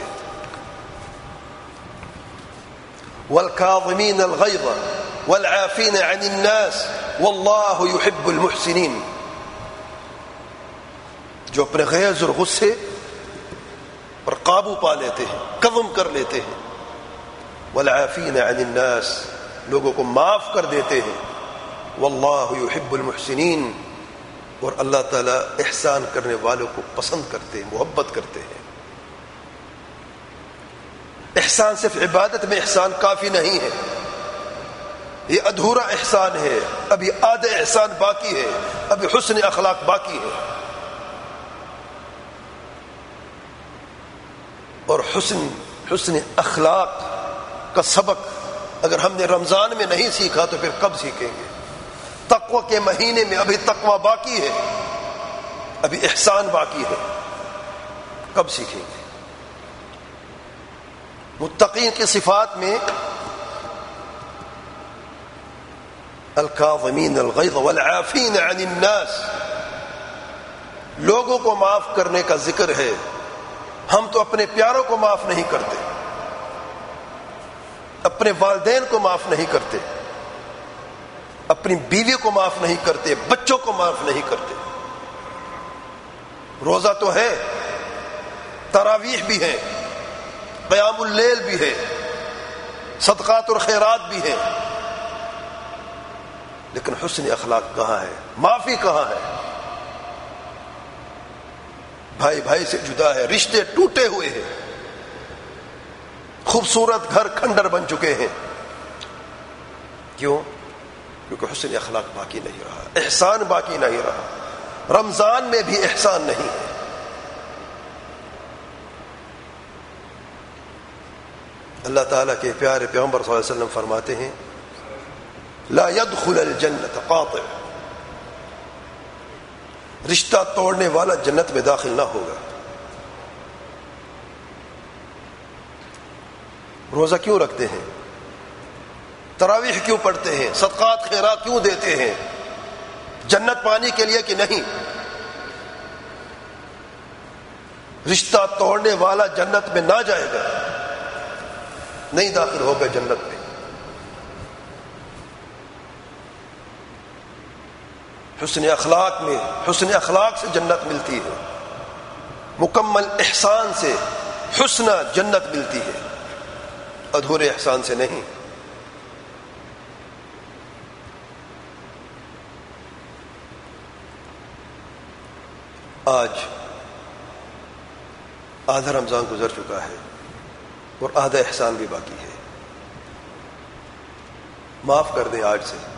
والکاظمین الغیظ والعافین عن الناس واللہ یحب المحسنین. جو اپنے غیظ اور غصے پر قابو پا لیتے ہیں، کظم کر لیتے ہیں. والعافین عن الناس، لوگوں کو معاف کر دیتے ہیں. واللہ یحب المحسنین، اور اللہ تعالیٰ احسان کرنے والوں کو پسند کرتے ہیں، محبت کرتے ہیں. احسان صرف عبادت میں احسان کافی نہیں ہے، یہ ادھورا احسان ہے. ابھی آدھا احسان باقی ہے، ابھی حسن اخلاق باقی ہے. اور حسن اخلاق کا سبق اگر ہم نے رمضان میں نہیں سیکھا تو پھر کب سیکھیں گے؟ تقوی کے مہینے میں ابھی تقوی باقی ہے، ابھی احسان باقی ہے، کب سیکھیں گے؟ متقین کی صفات میں الکاظمین الغیظ والعافین عن الناس، لوگوں کو معاف کرنے کا ذکر ہے. ہم تو اپنے پیاروں کو معاف نہیں کرتے، اپنے والدین کو معاف نہیں کرتے، اپنی بیوی کو معاف نہیں کرتے، بچوں کو معاف نہیں کرتے. روزہ تو ہے، تراویح بھی ہے، قیام اللیل بھی ہے، صدقات اور خیرات بھی ہیں، لیکن حسن اخلاق کہاں ہے؟ معافی کہاں ہے؟ بھائی بھائی سے جدا ہے، رشتے ٹوٹے ہوئے ہیں، خوبصورت گھر کھنڈر بن چکے ہیں. کیوں؟ کیونکہ حسن اخلاق باقی نہیں رہا، احسان باقی نہیں رہا. رمضان میں بھی احسان نہیں ہے. اللہ تعالیٰ کے پیارے پیغمبر صلی اللہ علیہ وسلم فرماتے ہیں لا يدخل الجنت قاطع، رشتہ توڑنے والا جنت میں داخل نہ ہوگا. روزہ کیوں رکھتے ہیں؟ تراویح کیوں پڑھتے ہیں؟ صدقات خیرات کیوں دیتے ہیں؟ جنت پانے کے لیے کہ نہیں؟ رشتہ توڑنے والا جنت میں نہ جائے گا، نہیں داخل ہوگا جنت میں. حسن اخلاق میں، حسن اخلاق سے جنت ملتی ہے، مکمل احسان سے حسن جنت ملتی ہے، ادھورے احسان سے نہیں. آج آدھا رمضان گزر چکا ہے اور آدھا احسان بھی باقی ہے. معاف کر دیں آج سے.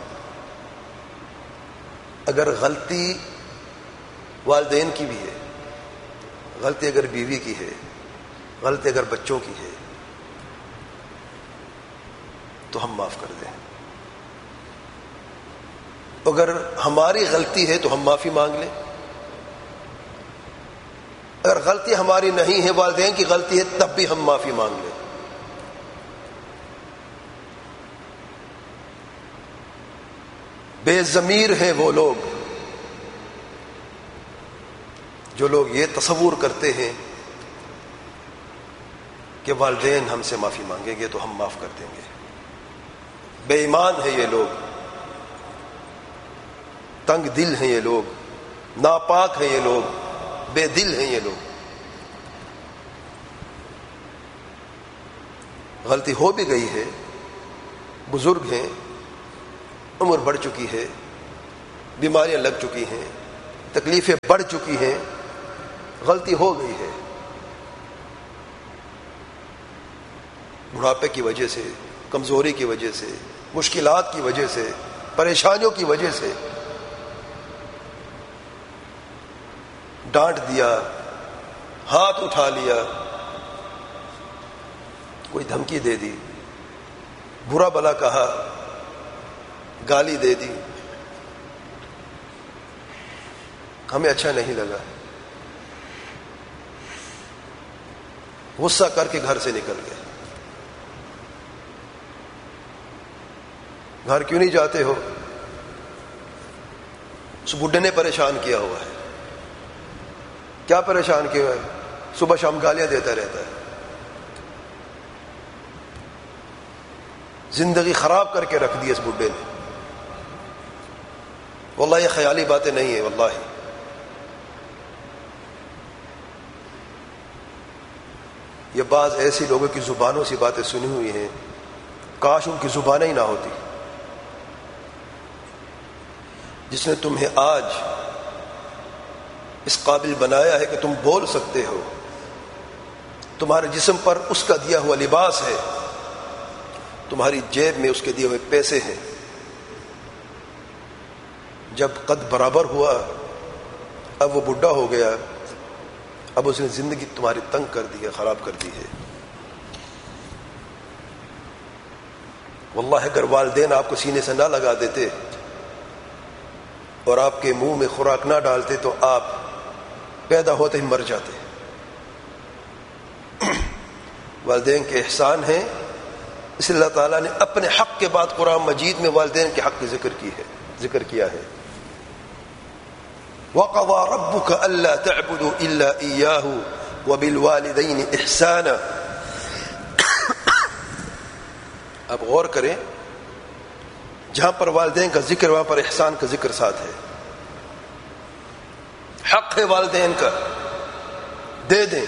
اگر غلطی والدین کی بھی ہے، غلطی اگر بیوی کی ہے، غلطی اگر بچوں کی ہے، تو ہم معاف کر دیں. اگر ہماری غلطی ہے تو ہم معافی مانگ لیں. اگر غلطی ہماری نہیں ہے، والدین کی غلطی ہے، تب بھی ہم معافی مانگ لیں. بے ضمیر ہیں وہ لوگ جو لوگ یہ تصور کرتے ہیں کہ والدین ہم سے معافی مانگیں گے تو ہم معاف کر دیں گے. بے ایمان ہیں یہ لوگ، تنگ دل ہیں یہ لوگ، ناپاک ہیں یہ لوگ، بے دل ہیں یہ لوگ. غلطی ہو بھی گئی ہے، بزرگ ہیں، عمر بڑھ چکی ہے، بیماریاں لگ چکی ہیں، تکلیفیں بڑھ چکی ہیں، غلطی ہو گئی ہے، بڑھاپے کی وجہ سے، کمزوری کی وجہ سے، مشکلات کی وجہ سے، پریشانیوں کی وجہ سے ڈانٹ دیا، ہاتھ اٹھا لیا، کوئی دھمکی دے دی، برا بلا کہا، گالی دے دی، ہمیں اچھا نہیں لگا، غصہ کر کے گھر سے نکل گئے۔ گھر کیوں نہیں جاتے ہو؟ اس بڈھے نے پریشان کیا ہوا ہے۔ کیا پریشان کیا ہوا ہے؟ صبح شام گالیاں دیتا رہتا ہے، زندگی خراب کر کے رکھ دی اس بڈھے نے۔ واللہ یہ خیالی باتیں نہیں ہیں، واللہ یہ بعض ایسی لوگوں کی زبانوں سے باتیں سنی ہوئی ہیں، کاش ان کی زبانیں ہی نہ ہوتی۔ جس نے تمہیں آج اس قابل بنایا ہے کہ تم بول سکتے ہو، تمہارے جسم پر اس کا دیا ہوا لباس ہے، تمہاری جیب میں اس کے دیے ہوئے پیسے ہیں، جب قد برابر ہوا، اب وہ بڈھا ہو گیا، اب اس نے زندگی تمہاری تنگ کر دی ہے، خراب کر دی ہے۔ واللہ اگر والدین آپ کو سینے سے نہ لگا دیتے اور آپ کے منہ میں خوراک نہ ڈالتے تو آپ پیدا ہوتے ہی مر جاتے۔ والدین کے احسان ہیں، اس لیے اللہ تعالیٰ نے اپنے حق کے بعد قرآن مجید میں والدین کے حق کی ذکر کیا ہے۔ وَقَضَىٰ رَبُّكَ أَلَّا تَعْبُدُوا إِلَّا إِيَّاهُ وَبِالْوَالِدَيْنِ إِحْسَانًا۔ اب غور کریں، جہاں پر والدین کا ذکر وہاں پر احسان کا ذکر ساتھ ہے۔ حق ہے والدین کا، دے دیں۔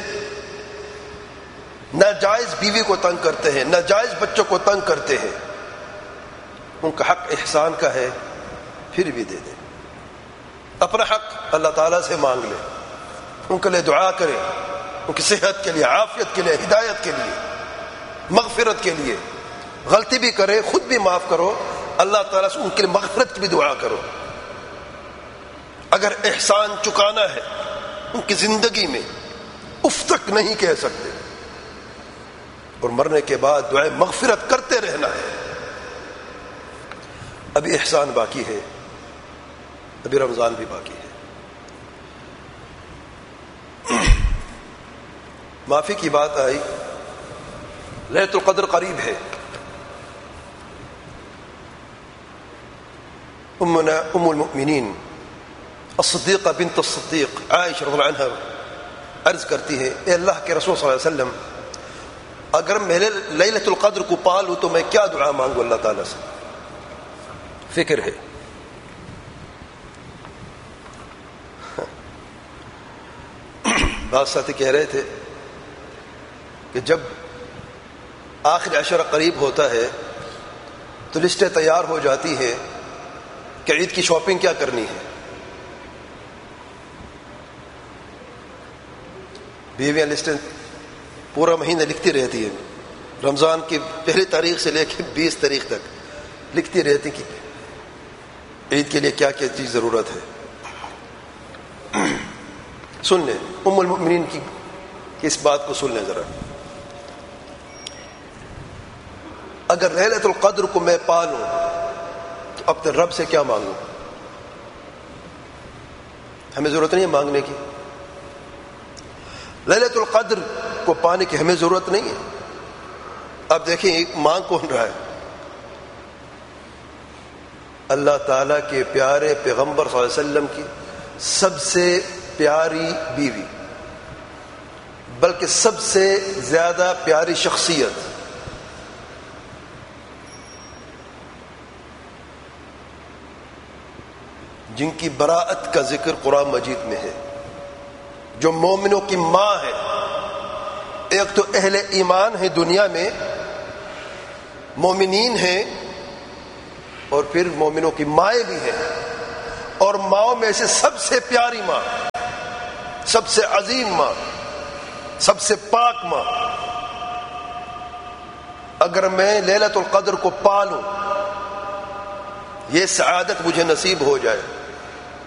ناجائز بیوی کو تنگ کرتے ہیں، ناجائز بچوں کو تنگ کرتے ہیں، ان کا حق احسان کا ہے، پھر بھی دے دیں۔ اپنا حق اللہ تعالیٰ سے مانگ لیں، ان کے لیے دعا کریں، ان کی صحت کے لیے، عافیت کے لیے، ہدایت کے لیے، مغفرت کے لیے۔ غلطی بھی کرے خود بھی معاف کرو، اللہ تعالیٰ سے ان کے لیے مغفرت کی بھی دعا کرو۔ اگر احسان چکانا ہے ان کی زندگی میں، اف تک نہیں کہہ سکتے، اور مرنے کے بعد دعائے مغفرت کرتے رہنا ہے۔ ابھی احسان باقی ہے، ابھی رمضان بھی باقی ہے۔ معافی کی بات آئی، لیلۃ القدر قریب ہے۔ امنا ام المؤمنین الصدیقہ بنت الصدیق عائشہ رضی اللہ عنہا عرض کرتی ہے، اے اللہ کے رسول صلی اللہ علیہ وسلم، اگر میں لیلۃ القدر کو پا لوں تو میں کیا دعا مانگوں اللہ تعالیٰ سے؟ فکر ہے۔ بعض ساتھی کہہ رہے تھے کہ جب آخر عشرہ قریب ہوتا ہے تو لسٹیں تیار ہو جاتی ہیں کہ عید کی شاپنگ کیا کرنی ہے۔ بیویاں لسٹیں پورا مہینہ لکھتی رہتی ہیں، رمضان کی پہلی تاریخ سے لے کے 20 تاریخ تک لکھتی رہتی کہ عید کے لیے کیا کیا چیز ضرورت ہے۔ سن لیں ام المؤمنین کی اس بات کو، سن لیں ذرا۔ اگر لیلۃ القدر کو میں پا لوں تو اپنے رب سے کیا مانگوں؟ ہمیں ضرورت نہیں ہے مانگنے کی، لیلۃ القدر کو پانے کی ہمیں ضرورت نہیں ہے۔ اب دیکھیں ایک مانگ کون رہا ہے؟ اللہ تعالیٰ کے پیارے پیغمبر صلی اللہ علیہ وسلم کی سب سے پیاری بیوی، بلکہ سب سے زیادہ پیاری شخصیت، جن کی براءت کا ذکر قرآن مجید میں ہے، جو مومنوں کی ماں ہے۔ ایک تو اہل ایمان ہے دنیا میں، مومنین ہیں، اور پھر مومنوں کی مائیں بھی ہیں، اور ماؤں میں سے سب سے پیاری ماں، سب سے عظیم ماں، سب سے پاک ماں، اگر میں لیلۃ القدر کو پالوں، یہ سعادت مجھے نصیب ہو جائے